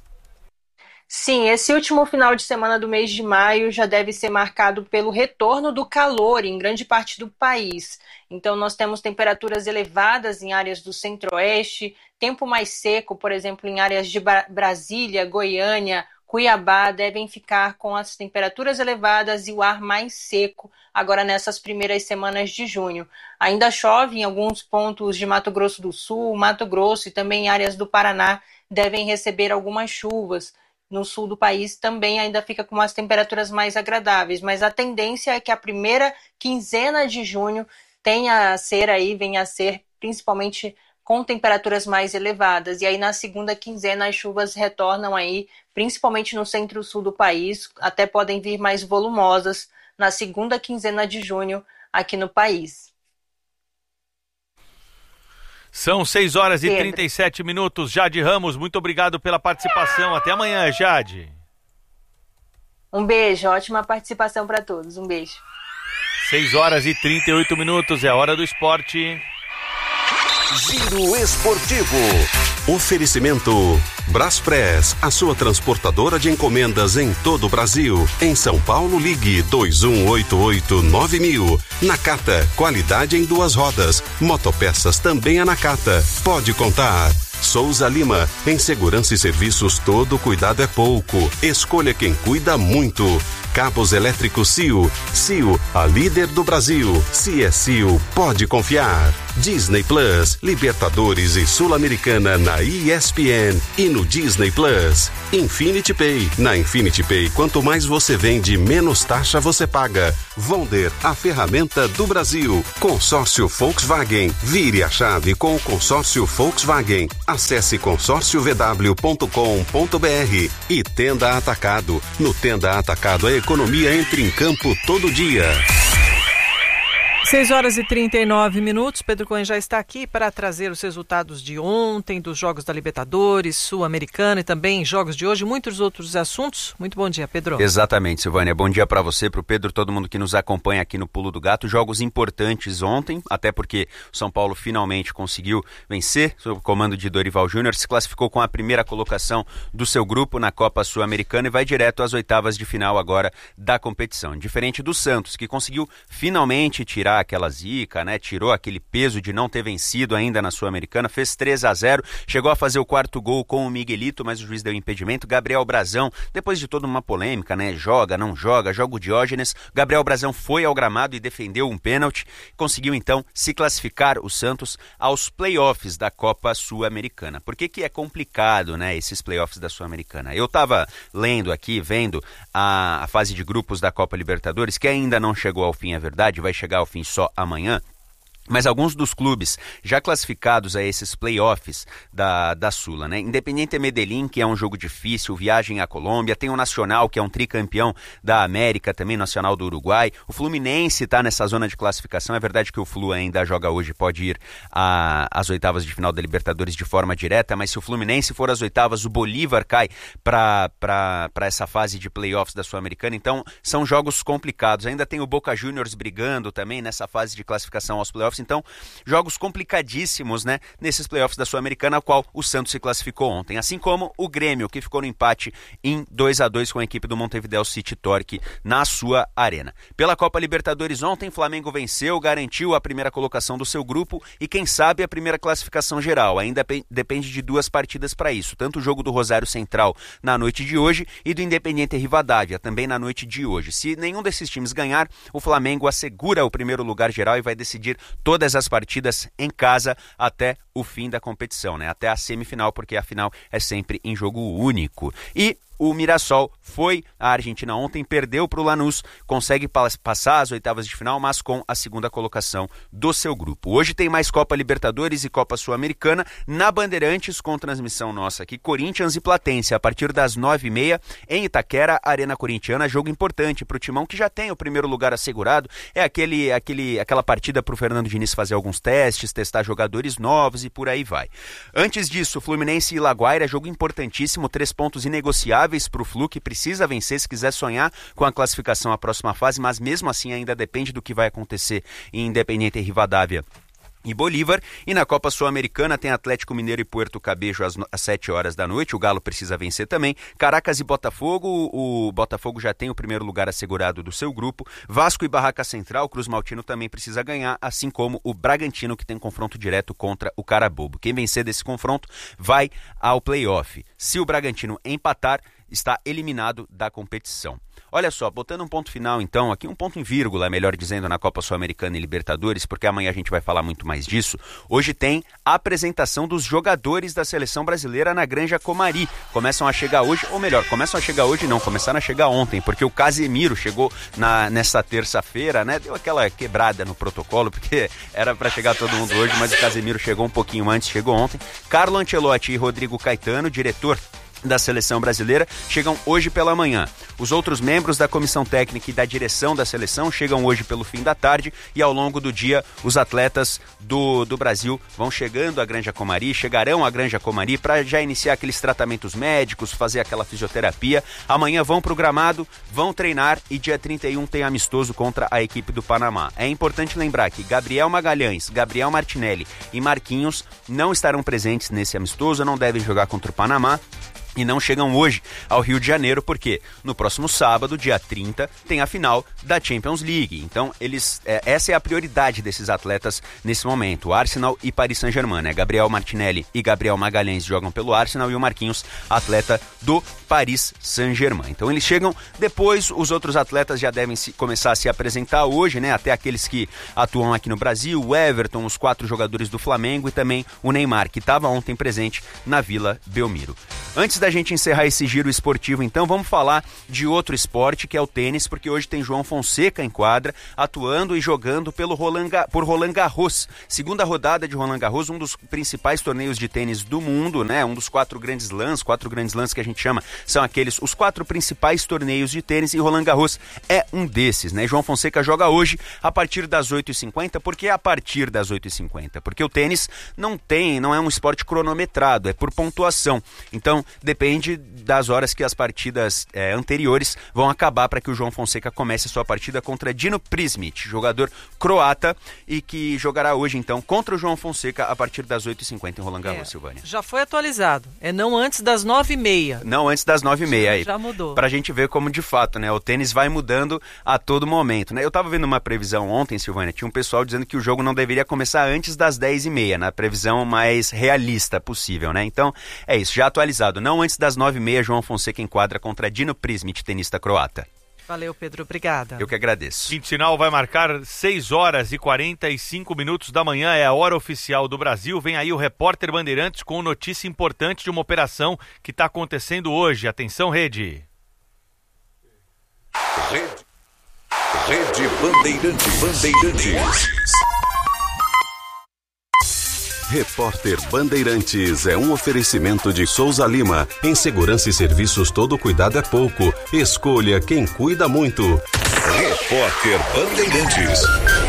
Sim, esse último final de semana do mês de maio já deve ser marcado pelo retorno do calor em grande parte do país. Então nós temos temperaturas elevadas em áreas do centro-oeste, tempo mais seco, por exemplo, em áreas de Brasília, Goiânia, Cuiabá, devem ficar com as temperaturas elevadas e o ar mais seco agora nessas primeiras semanas de junho. Ainda chove em alguns pontos de Mato Grosso do Sul, Mato Grosso e também em áreas do Paraná devem receber algumas chuvas. No sul do país também ainda fica com umas temperaturas mais agradáveis, mas a tendência é que a primeira quinzena de junho tenha a ser aí, venha a ser principalmente com temperaturas mais elevadas. E aí na segunda quinzena as chuvas retornam aí, principalmente no centro-sul do país, até podem vir mais volumosas na segunda quinzena de junho aqui no país. São seis horas e trinta e sete minutos. Jade Ramos, muito obrigado pela participação. Até amanhã, Jade. Um beijo, ótima participação para todos. Um beijo. seis horas e trinta e oito minutos, é a hora do esporte. Giro Esportivo. Oferecimento Braspress, a sua transportadora de encomendas em todo o Brasil. Em São Paulo, ligue dois um oito oito nove mil. Nakata, qualidade em duas rodas. Motopeças também a Nakata. Pode contar. Souza Lima. Em segurança e serviços, todo cuidado é pouco. Escolha quem cuida muito. Cabos elétricos C I O. C I O, a líder do Brasil. Se é C I O, pode confiar. Disney Plus, Libertadores e Sul-Americana na E S P N e no Disney Plus. Infinity Pay. Na Infinity Pay, quanto mais você vende, menos taxa você paga. Vonder, a ferramenta do Brasil. Consórcio Volkswagen. Vire a chave com o consórcio Volkswagen. Acesse consórcio v w ponto com ponto b r. E Tenda Atacado. No Tenda Atacado, a economia entra em campo todo dia. seis horas e trinta e nove minutos. Pedro Cohen já está aqui para trazer os resultados de ontem, dos Jogos da Libertadores, Sul-Americana e também jogos de hoje, muitos outros assuntos. Muito bom dia, Pedro. Exatamente, Silvânia. Bom dia para você, para o Pedro, todo mundo que nos acompanha aqui no Pulo do Gato. Jogos importantes ontem, até porque o São Paulo finalmente conseguiu vencer, sob o comando de Dorival Júnior, se classificou com a primeira colocação do seu grupo na Copa Sul-Americana e vai direto às oitavas de final agora da competição. Diferente do Santos, que conseguiu finalmente tirar aquela zica, né? Tirou aquele peso de não ter vencido ainda na Sul-Americana, fez três a zero, chegou a fazer o quarto gol com o Miguelito, mas o juiz deu impedimento. Gabriel Brazão, depois de toda uma polêmica, né? Joga, não joga, joga o Diógenes. Gabriel Brazão foi ao gramado e defendeu um pênalti, conseguiu então se classificar o Santos aos playoffs da Copa Sul-Americana. Por que que é complicado, né? Esses playoffs da Sul-Americana? Eu tava lendo aqui, vendo a, a fase de grupos da Copa Libertadores, que ainda não chegou ao fim, é verdade, vai chegar ao fim só amanhã. Mas alguns dos clubes já classificados a esses playoffs da, da Sula, né? Independiente Medellín, que é um jogo difícil, viagem à Colômbia, tem o Nacional, que é um tricampeão da América, também Nacional do Uruguai. O Fluminense está nessa zona de classificação. É verdade que o Flu ainda joga hoje, pode ir às oitavas de final da Libertadores de forma direta, mas se o Fluminense for às oitavas, o Bolívar cai para essa fase de playoffs da Sul-Americana. Então, são jogos complicados. Ainda tem o Boca Juniors brigando também nessa fase de classificação aos playoffs. Então, jogos complicadíssimos, né, nesses playoffs da Sul-Americana, ao qual o Santos se classificou ontem. Assim como o Grêmio, que ficou no empate em dois a dois com a equipe do Montevideo City Torque na sua arena. Pela Copa Libertadores ontem, Flamengo venceu, garantiu a primeira colocação do seu grupo e, quem sabe, a primeira classificação geral. Ainda depende de duas partidas para isso, tanto o jogo do Rosário Central na noite de hoje e do Independiente Rivadavia, também na noite de hoje. Se nenhum desses times ganhar, o Flamengo assegura o primeiro lugar geral e vai decidir todas as partidas em casa até o fim da competição, né? Até a semifinal, porque a final é sempre em jogo único. E o Mirassol foi à Argentina ontem, perdeu para o Lanús, consegue passar às oitavas de final, mas com a segunda colocação do seu grupo. Hoje tem mais Copa Libertadores e Copa Sul-Americana na Bandeirantes, com transmissão nossa aqui, Corinthians e Platense, a partir das nove e meia, em Itaquera, Arena Corintiana, jogo importante para o Timão, que já tem o primeiro lugar assegurado. É aquele, aquele, aquela partida para o Fernando Diniz fazer alguns testes, testar jogadores novos e por aí vai. Antes disso, Fluminense e Laguaira, jogo importantíssimo, três pontos inegociáveis para o Flu, que precisa vencer se quiser sonhar com a classificação à próxima fase, mas mesmo assim ainda depende do que vai acontecer em Independiente Rivadavia e Bolívar. E na Copa Sul-Americana tem Atlético Mineiro e Puerto Cabejo às, às sete horas da noite. O Galo precisa vencer também. Caracas e Botafogo. O Botafogo já tem o primeiro lugar assegurado do seu grupo. Vasco e Barraca Central. Cruz Maltino também precisa ganhar, assim como o Bragantino, que tem confronto direto contra o Carabobo. Quem vencer desse confronto vai ao play-off. Se o Bragantino empatar, está eliminado da competição. Olha só, botando um ponto final então, aqui um ponto em vírgula, melhor dizendo, na Copa Sul-Americana e Libertadores, porque amanhã a gente vai falar muito mais disso. Hoje tem a apresentação dos jogadores da seleção brasileira na Granja Comari. Começam a chegar hoje, ou melhor, começam a chegar hoje não, começaram a chegar ontem, porque o Casemiro chegou na, nessa terça-feira, né? Deu aquela quebrada no protocolo, porque era para chegar todo mundo hoje, mas o Casemiro chegou um pouquinho antes, chegou ontem. Carlo Ancelotti e Rodrigo Caetano, diretor da seleção brasileira, chegam hoje pela manhã. Os outros membros da comissão técnica e da direção da seleção chegam hoje pelo fim da tarde e ao longo do dia os atletas do, do Brasil vão chegando à Granja Comari, chegarão à Granja Comari para já iniciar aqueles tratamentos médicos, fazer aquela fisioterapia. Amanhã vão para o gramado, vão treinar e dia trinta e um tem amistoso contra a equipe do Panamá. É importante lembrar que Gabriel Magalhães, Gabriel Martinelli e Marquinhos não estarão presentes nesse amistoso, não devem jogar contra o Panamá. e não chegam hoje ao Rio de Janeiro, porque no próximo sábado, dia trinta, tem a final da Champions League. Então, eles, é, essa é a prioridade desses atletas nesse momento. O Arsenal e Paris Saint-Germain, né? Gabriel Martinelli e Gabriel Magalhães jogam pelo Arsenal e o Marquinhos, atleta do Paris Saint-Germain. Então, eles chegam depois, os outros atletas já devem se, começar a se apresentar hoje, né? Até aqueles que atuam aqui no Brasil, o Everton, os quatro jogadores do Flamengo e também o Neymar, que estava ontem presente na Vila Belmiro. Antes da gente encerrar esse giro esportivo, então, vamos falar de outro esporte, que é o tênis, porque hoje tem João Fonseca em quadra, atuando e jogando pelo Roland, por Roland Garros. Segunda rodada de Roland Garros, um dos principais torneios de tênis do mundo, né? Um dos quatro grandes lãs, quatro grandes lãs que a gente chama, são aqueles, os quatro principais torneios de tênis, e Roland Garros é um desses, né? João Fonseca joga hoje a partir das oito e cinquenta. Por que a partir das oito e cinquenta? Porque o tênis não tem, não é um esporte cronometrado, é por pontuação. Então, depende das horas que as partidas é, anteriores vão acabar para que o João Fonseca comece a sua partida contra Dino Prismic, jogador croata, e que jogará hoje, então, contra o João Fonseca a partir das oito e cinquenta em Roland Garros, é, Silvânia. Já foi atualizado. É não antes das nove e meia. Não antes das nove e meia. Aí, já mudou. Pra gente ver como, de fato, né, o tênis vai mudando a todo momento, né? Eu tava vendo uma previsão ontem, Silvânia, tinha um pessoal dizendo que o jogo não deveria começar antes das dez e meia, na previsão mais realista possível, né? Então, é isso, já atualizado. Não antes das nove e meia, João Fonseca enquadra contra Dino Prismic, tenista croata. Valeu, Pedro. Obrigada. Eu que agradeço. Quinto sinal vai marcar seis horas e quarenta e cinco minutos da manhã. É a hora oficial do Brasil. Vem aí o repórter Bandeirantes com notícia importante de uma operação que está acontecendo hoje. Atenção, Rede. Rede. Rede Bandeirantes. Bandeirantes. Repórter Bandeirantes é um oferecimento de Souza Lima. Em segurança e serviços, todo cuidado é pouco. Escolha quem cuida muito. Repórter Bandeirantes.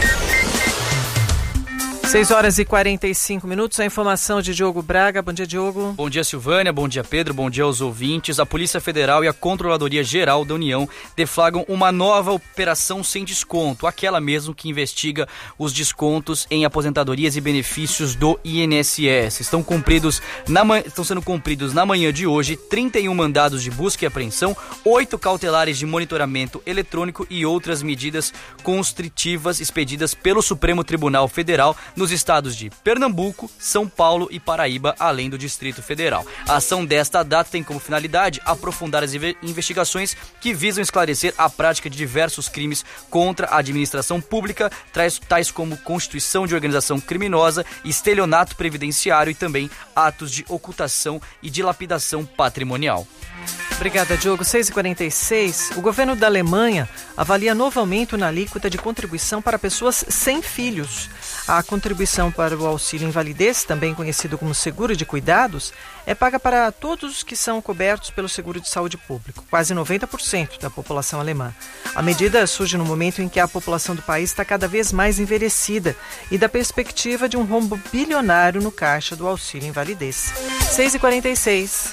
seis horas e quarenta e cinco minutos, a informação de Diogo Braga. Bom dia, Diogo. Bom dia, Silvânia. Bom dia, Pedro. Bom dia aos ouvintes. A Polícia Federal e a Controladoria Geral da União deflagram uma nova operação sem desconto, aquela mesmo que investiga os descontos em aposentadorias e benefícios do I N S S. Estão, cumpridos na man... Estão sendo cumpridos na manhã de hoje trinta e um mandados de busca e apreensão, oito cautelares de monitoramento eletrônico e outras medidas constritivas expedidas pelo Supremo Tribunal Federal nos estados de Pernambuco, São Paulo e Paraíba, além do Distrito Federal. A ação desta data tem como finalidade aprofundar as investigações que visam esclarecer a prática de diversos crimes contra a administração pública, tais como constituição de organização criminosa, estelionato previdenciário e também atos de ocultação e dilapidação patrimonial. Obrigada, Diogo. seis e quarenta e seis. O governo da Alemanha avalia novo aumento na alíquota de contribuição para pessoas sem filhos. A contribuição para o auxílio invalidez, também conhecido como seguro de cuidados, é paga para todos os que são cobertos pelo seguro de saúde público, quase noventa por cento da população alemã. A medida surge no momento em que a população do país está cada vez mais envelhecida e da perspectiva de um rombo bilionário no caixa do auxílio invalidez. seis e quarenta e seis.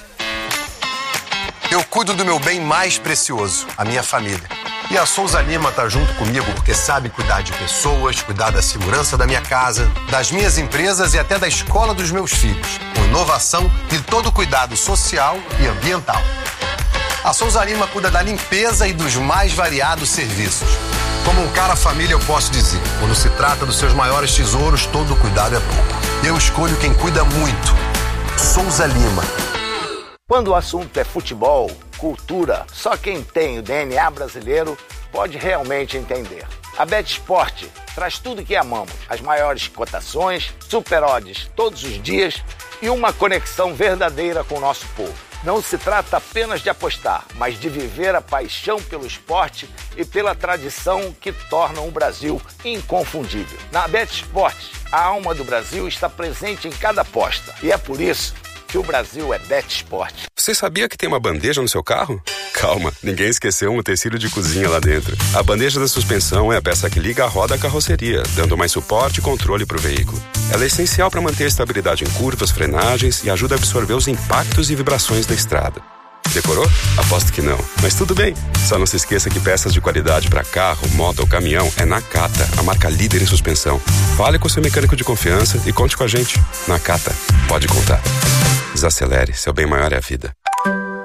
Eu cuido do meu bem mais precioso, a minha família. E a Souza Lima está junto comigo porque sabe cuidar de pessoas, cuidar da segurança da minha casa, das minhas empresas e até da escola dos meus filhos, com inovação e todo cuidado social e ambiental. A Souza Lima cuida da limpeza e dos mais variados serviços. Como um cara família, eu posso dizer, quando se trata dos seus maiores tesouros, todo cuidado é pouco. Eu escolho quem cuida muito. Souza Lima. Quando o assunto é futebol, cultura, só quem tem o D N A brasileiro pode realmente entender. A BetSport traz tudo que amamos, as maiores cotações, super odds todos os dias e uma conexão verdadeira com o nosso povo. Não se trata apenas de apostar, mas de viver a paixão pelo esporte e pela tradição que tornam o Brasil inconfundível. Na BetSport, a alma do Brasil está presente em cada aposta e é por isso que o Brasil é BetSport. Você sabia que tem uma bandeja no seu carro? Calma, ninguém esqueceu um utensílio de cozinha lá dentro. A bandeja da suspensão é a peça que liga a roda à carroceria, dando mais suporte e controle para o veículo. Ela é essencial para manter a estabilidade em curvas, frenagens e ajuda a absorver os impactos e vibrações da estrada. Decorou? Aposto que não. Mas tudo bem. Só não se esqueça que peças de qualidade para carro, moto ou caminhão é Nakata, a marca líder em suspensão. Fale com seu mecânico de confiança e conte com a gente. Nakata, pode contar. Desacelere, seu bem maior é a vida.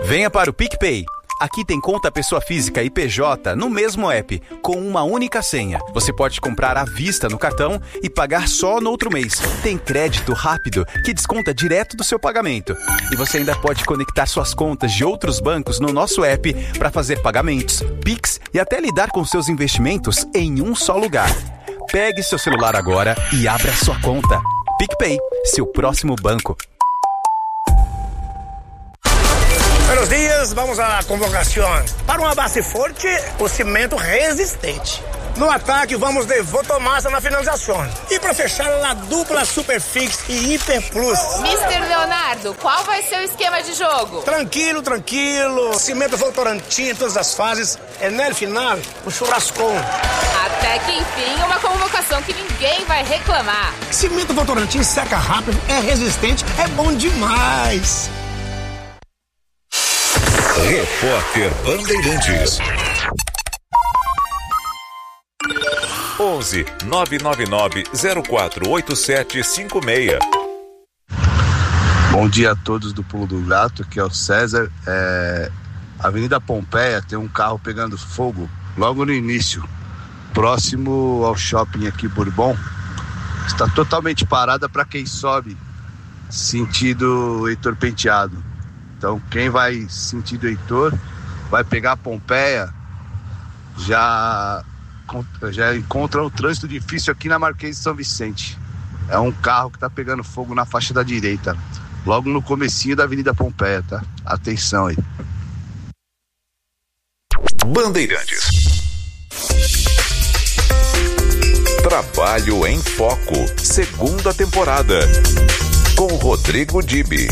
Venha para o PicPay. Aqui tem conta pessoa física e P J no mesmo app, com uma única senha. Você pode comprar à vista no cartão e pagar só no outro mês. Tem crédito rápido que desconta direto do seu pagamento. E você ainda pode conectar suas contas de outros bancos no nosso app para fazer pagamentos, Pix e até lidar com seus investimentos em um só lugar. Pegue seu celular agora e abra sua conta. PicPay, seu próximo banco. Buenos dias, vamos à convocação. Para uma base forte, o cimento resistente. No ataque, vamos de Votomassa na finalização. E para fechar, a dupla Superfix e Hiper Plus. mister Leonardo, qual vai ser o esquema de jogo? Tranquilo, tranquilo. Cimento Votorantim em todas as fases. É no final, o churrascão. Até que enfim, uma convocação que ninguém vai reclamar. Cimento Votorantim seca rápido, é resistente, é bom demais. Repórter Bandeirantes. onze nove nove nove zero quatro oito sete cinco seis. Bom dia a todos do Pulo do Gato, aqui é o César. É... Avenida Pompeia tem um carro pegando fogo logo no início, próximo ao shopping aqui Bourbon. Está totalmente parada para quem sobe sentido Heitor Penteado. Então quem vai sentido Heitor vai pegar a Pompeia, já, já encontra um trânsito difícil aqui na Marquês de São Vicente. É um carro que está pegando fogo na faixa da direita, logo no comecinho da Avenida Pompeia, tá? Atenção aí. Bandeirantes. Trabalho em Foco, segunda temporada, com Rodrigo Dibi.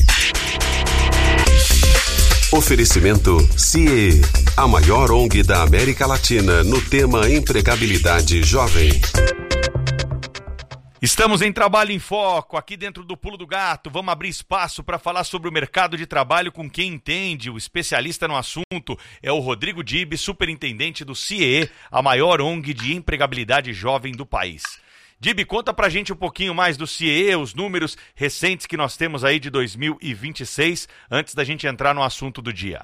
Oferecimento C I E, a maior O N G da América Latina no tema empregabilidade jovem. Estamos em Trabalho em Foco, aqui dentro do Pulo do Gato. Vamos abrir espaço para falar sobre o mercado de trabalho com quem entende. O especialista no assunto é o Rodrigo Dibi, superintendente do C I E, a maior O N G de empregabilidade jovem do país. Dibi, conta pra gente um pouquinho mais do C I E, os números recentes que nós temos aí de dois mil e vinte e seis, antes da gente entrar no assunto do dia.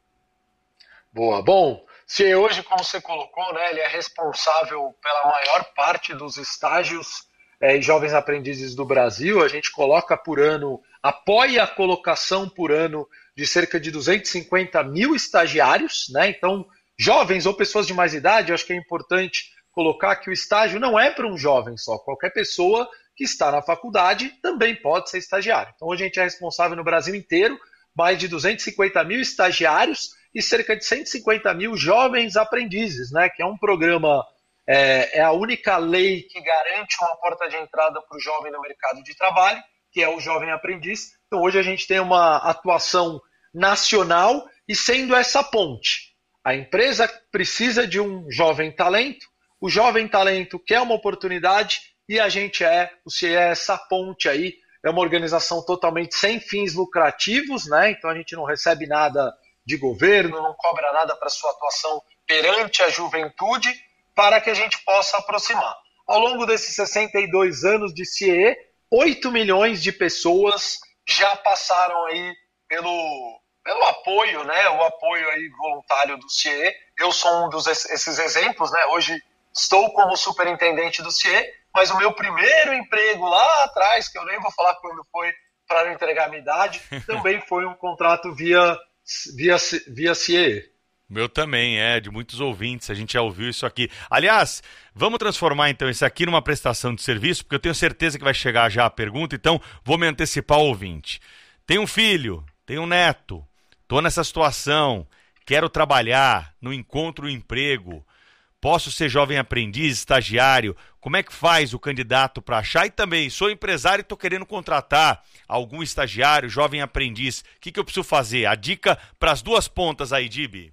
Boa, bom, C I E hoje, como você colocou, né, ele é responsável pela maior parte dos estágios é, e jovens aprendizes do Brasil. A gente coloca por ano, apoia a colocação por ano de cerca de duzentos e cinquenta mil estagiários, né? Então, jovens ou pessoas de mais idade, eu acho que é importante colocar que o estágio não é para um jovem só. Qualquer pessoa que está na faculdade também pode ser estagiário. Então, hoje a gente é responsável no Brasil inteiro, mais de duzentos e cinquenta mil estagiários e cerca de cento e cinquenta mil jovens aprendizes, né? Que é um programa, é, é a única lei que garante uma porta de entrada para o jovem no mercado de trabalho, que é o jovem aprendiz. Então, hoje a gente tem uma atuação nacional e sendo essa ponte. A empresa precisa de um jovem talento, o jovem talento quer uma oportunidade e a gente é, o C I E é essa ponte aí, é uma organização totalmente sem fins lucrativos, né? Então a gente não recebe nada de governo, não cobra nada para sua atuação perante a juventude, para que a gente possa aproximar. Ao longo desses sessenta e dois anos de C I E, oito milhões de pessoas já passaram aí pelo, pelo apoio, né? O apoio aí voluntário do C I E. Eu sou um desses exemplos, né? Hoje estou como superintendente do C I E, mas o meu primeiro emprego lá atrás, que eu nem vou falar quando foi para não entregar a minha idade, também foi um contrato via, via, via C I E. Meu também, é, de muitos ouvintes, a gente já ouviu isso aqui. Aliás, vamos transformar então isso aqui numa prestação de serviço, porque eu tenho certeza que vai chegar já a pergunta, então vou me antecipar ao ouvinte. Tenho um filho, tenho um neto, estou nessa situação, quero trabalhar, não encontro um emprego, posso ser jovem aprendiz, estagiário, como é que faz o candidato para achar? E também, sou empresário e estou querendo contratar algum estagiário, jovem aprendiz, o que, que eu preciso fazer? A dica para as duas pontas aí, Dibi.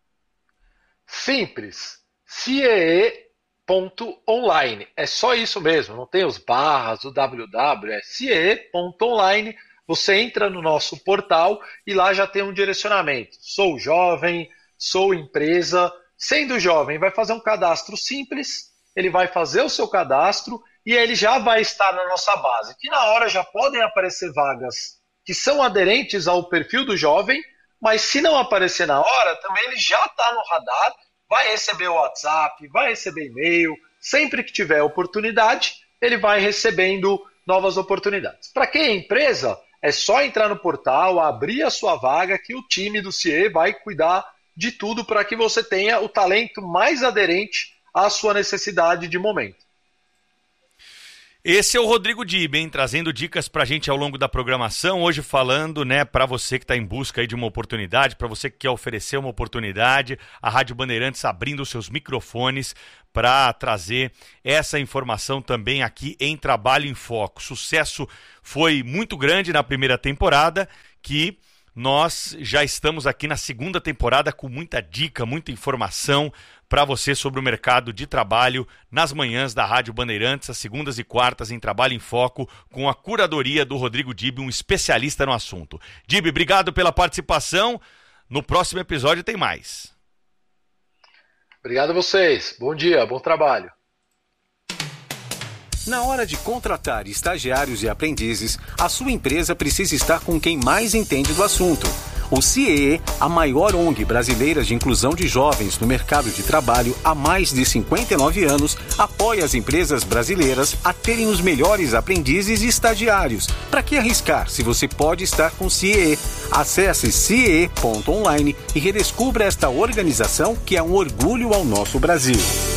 Simples, C I E ponto online, é só isso mesmo, não tem os barras, o www, é C I E ponto online, você entra no nosso portal e lá já tem um direcionamento, sou jovem, sou empresa, sendo jovem vai fazer um cadastro simples, ele vai fazer o seu cadastro e ele já vai estar na nossa base, que na hora já podem aparecer vagas que são aderentes ao perfil do jovem, mas se não aparecer na hora, também ele já está no radar, vai receber o WhatsApp, vai receber e-mail, sempre que tiver oportunidade, ele vai recebendo novas oportunidades. Para quem é empresa, é só entrar no portal, abrir a sua vaga, que o time do C I E vai cuidar de tudo para que você tenha o talento mais aderente à sua necessidade de momento. Esse é o Rodrigo Dib, hein, trazendo dicas pra gente ao longo da programação, hoje falando, né, para você que está em busca aí de uma oportunidade, para você que quer oferecer uma oportunidade, a Rádio Bandeirantes abrindo os seus microfones para trazer essa informação também aqui em Trabalho em Foco. O sucesso foi muito grande na primeira temporada, que nós já estamos aqui na segunda temporada com muita dica, muita informação para você sobre o mercado de trabalho nas manhãs da Rádio Bandeirantes, às segundas e quartas em Trabalho em Foco, com a curadoria do Rodrigo Dib, um especialista no assunto. Dib, obrigado pela participação. No próximo episódio tem mais. Obrigado a vocês. Bom dia, bom trabalho. Na hora de contratar estagiários e aprendizes, a sua empresa precisa estar com quem mais entende do assunto. O C I E, a maior O N G brasileira de inclusão de jovens no mercado de trabalho há mais de cinquenta e nove anos, apoia as empresas brasileiras a terem os melhores aprendizes e estagiários. Para que arriscar se você pode estar com o C I E? Acesse C I E ponto online e redescubra esta organização que é um orgulho ao nosso Brasil.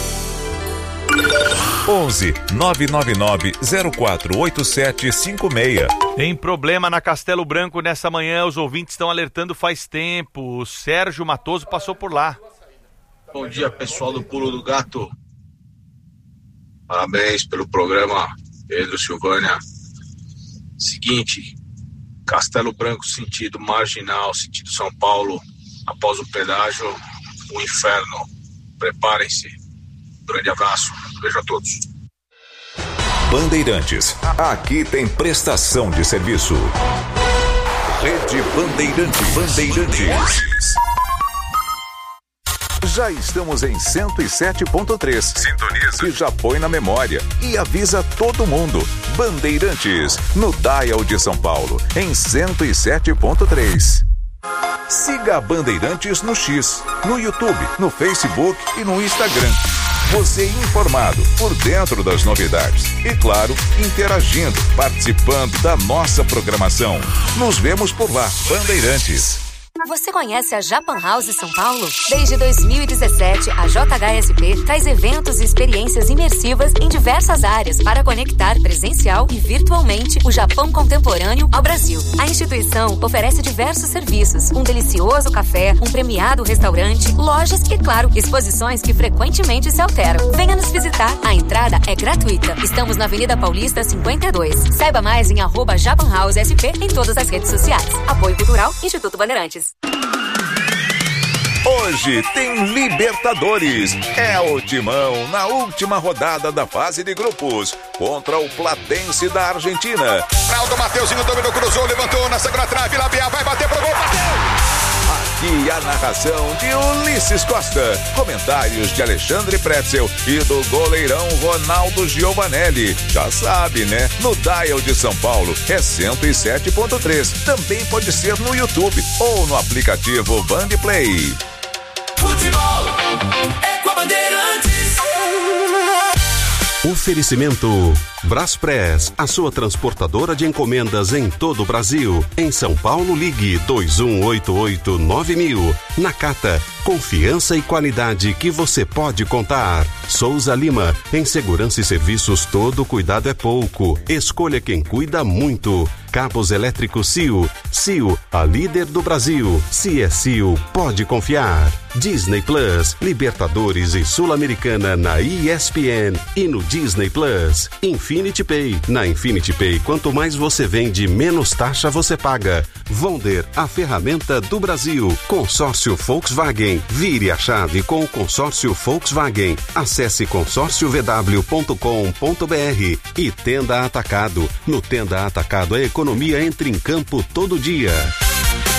onze nove nove nove zero quatro oito sete cinco seis. Tem problema na Castelo Branco nessa manhã, os ouvintes estão alertando faz tempo. O Sérgio Matoso passou por lá. Bom dia, pessoal do Pulo do Gato. Parabéns pelo programa, Pedro, Silvânia. Seguinte, Castelo Branco sentido Marginal, sentido São Paulo, após o pedágio, o inferno. Preparem-se. Grande abraço, beijo a todos. Bandeirantes, aqui tem prestação de serviço. Rede Bandeirantes. Bandeirantes. Já estamos em cento e sete ponto três. Sintoniza. E já põe na memória e avisa todo mundo. Bandeirantes, no Dial de São Paulo, em cento e sete ponto três. Siga a Bandeirantes no X, no YouTube, no Facebook e no Instagram. Você informado, por dentro das novidades. E claro, interagindo, participando da nossa programação. Nos vemos por lá, Bandeirantes. Você conhece a Japan House São Paulo? Desde dois mil e dezessete, a J H S P traz eventos e experiências imersivas em diversas áreas para conectar presencial e virtualmente o Japão contemporâneo ao Brasil. A instituição oferece diversos serviços, um delicioso café, um premiado restaurante, lojas e, claro, exposições que frequentemente se alteram. Venha nos visitar, a entrada é gratuita. Estamos na Avenida Paulista cinquenta e dois. Saiba mais em arroba Japan House S P em todas as redes sociais. Apoio Cultural, Instituto Bandeirantes. Hoje tem Libertadores. É o Timão na última rodada da fase de grupos contra o Platense da Argentina. Fraldo, Mateuzinho dominou, cruzou, levantou na segunda trave, Labiá vai bater pro gol, bateu! Aqui a narração de Ulisses Costa, comentários de Alexandre Pretzel e do goleirão Ronaldo Giovanelli. Já sabe, né? No Dial de São Paulo é cento e sete ponto três. Também pode ser no YouTube ou no aplicativo Bandplay. Futebol é com a Bandeirantes. Oferecimento Braspress, a sua transportadora de encomendas em todo o Brasil. Em São Paulo, ligue dois um oito oito nove mil. Nakata, confiança e qualidade que você pode contar. Souza Lima, em segurança e serviços todo cuidado é pouco. Escolha quem cuida muito. Cabos elétricos C I O. C I O, a líder do Brasil. Se é C I O, pode confiar. Disney Plus, Libertadores e Sul-Americana na E S P N e no Disney Plus. Infinity Pay. Na Infinity Pay, quanto mais você vende, menos taxa você paga. Vonder, a ferramenta do Brasil. Consórcio Volkswagen. Vire a chave com o consórcio Volkswagen. Acesse consórcio v w ponto com ponto b r. E Tenda Atacado. No Tenda Atacado, a economia entra em campo todo dia.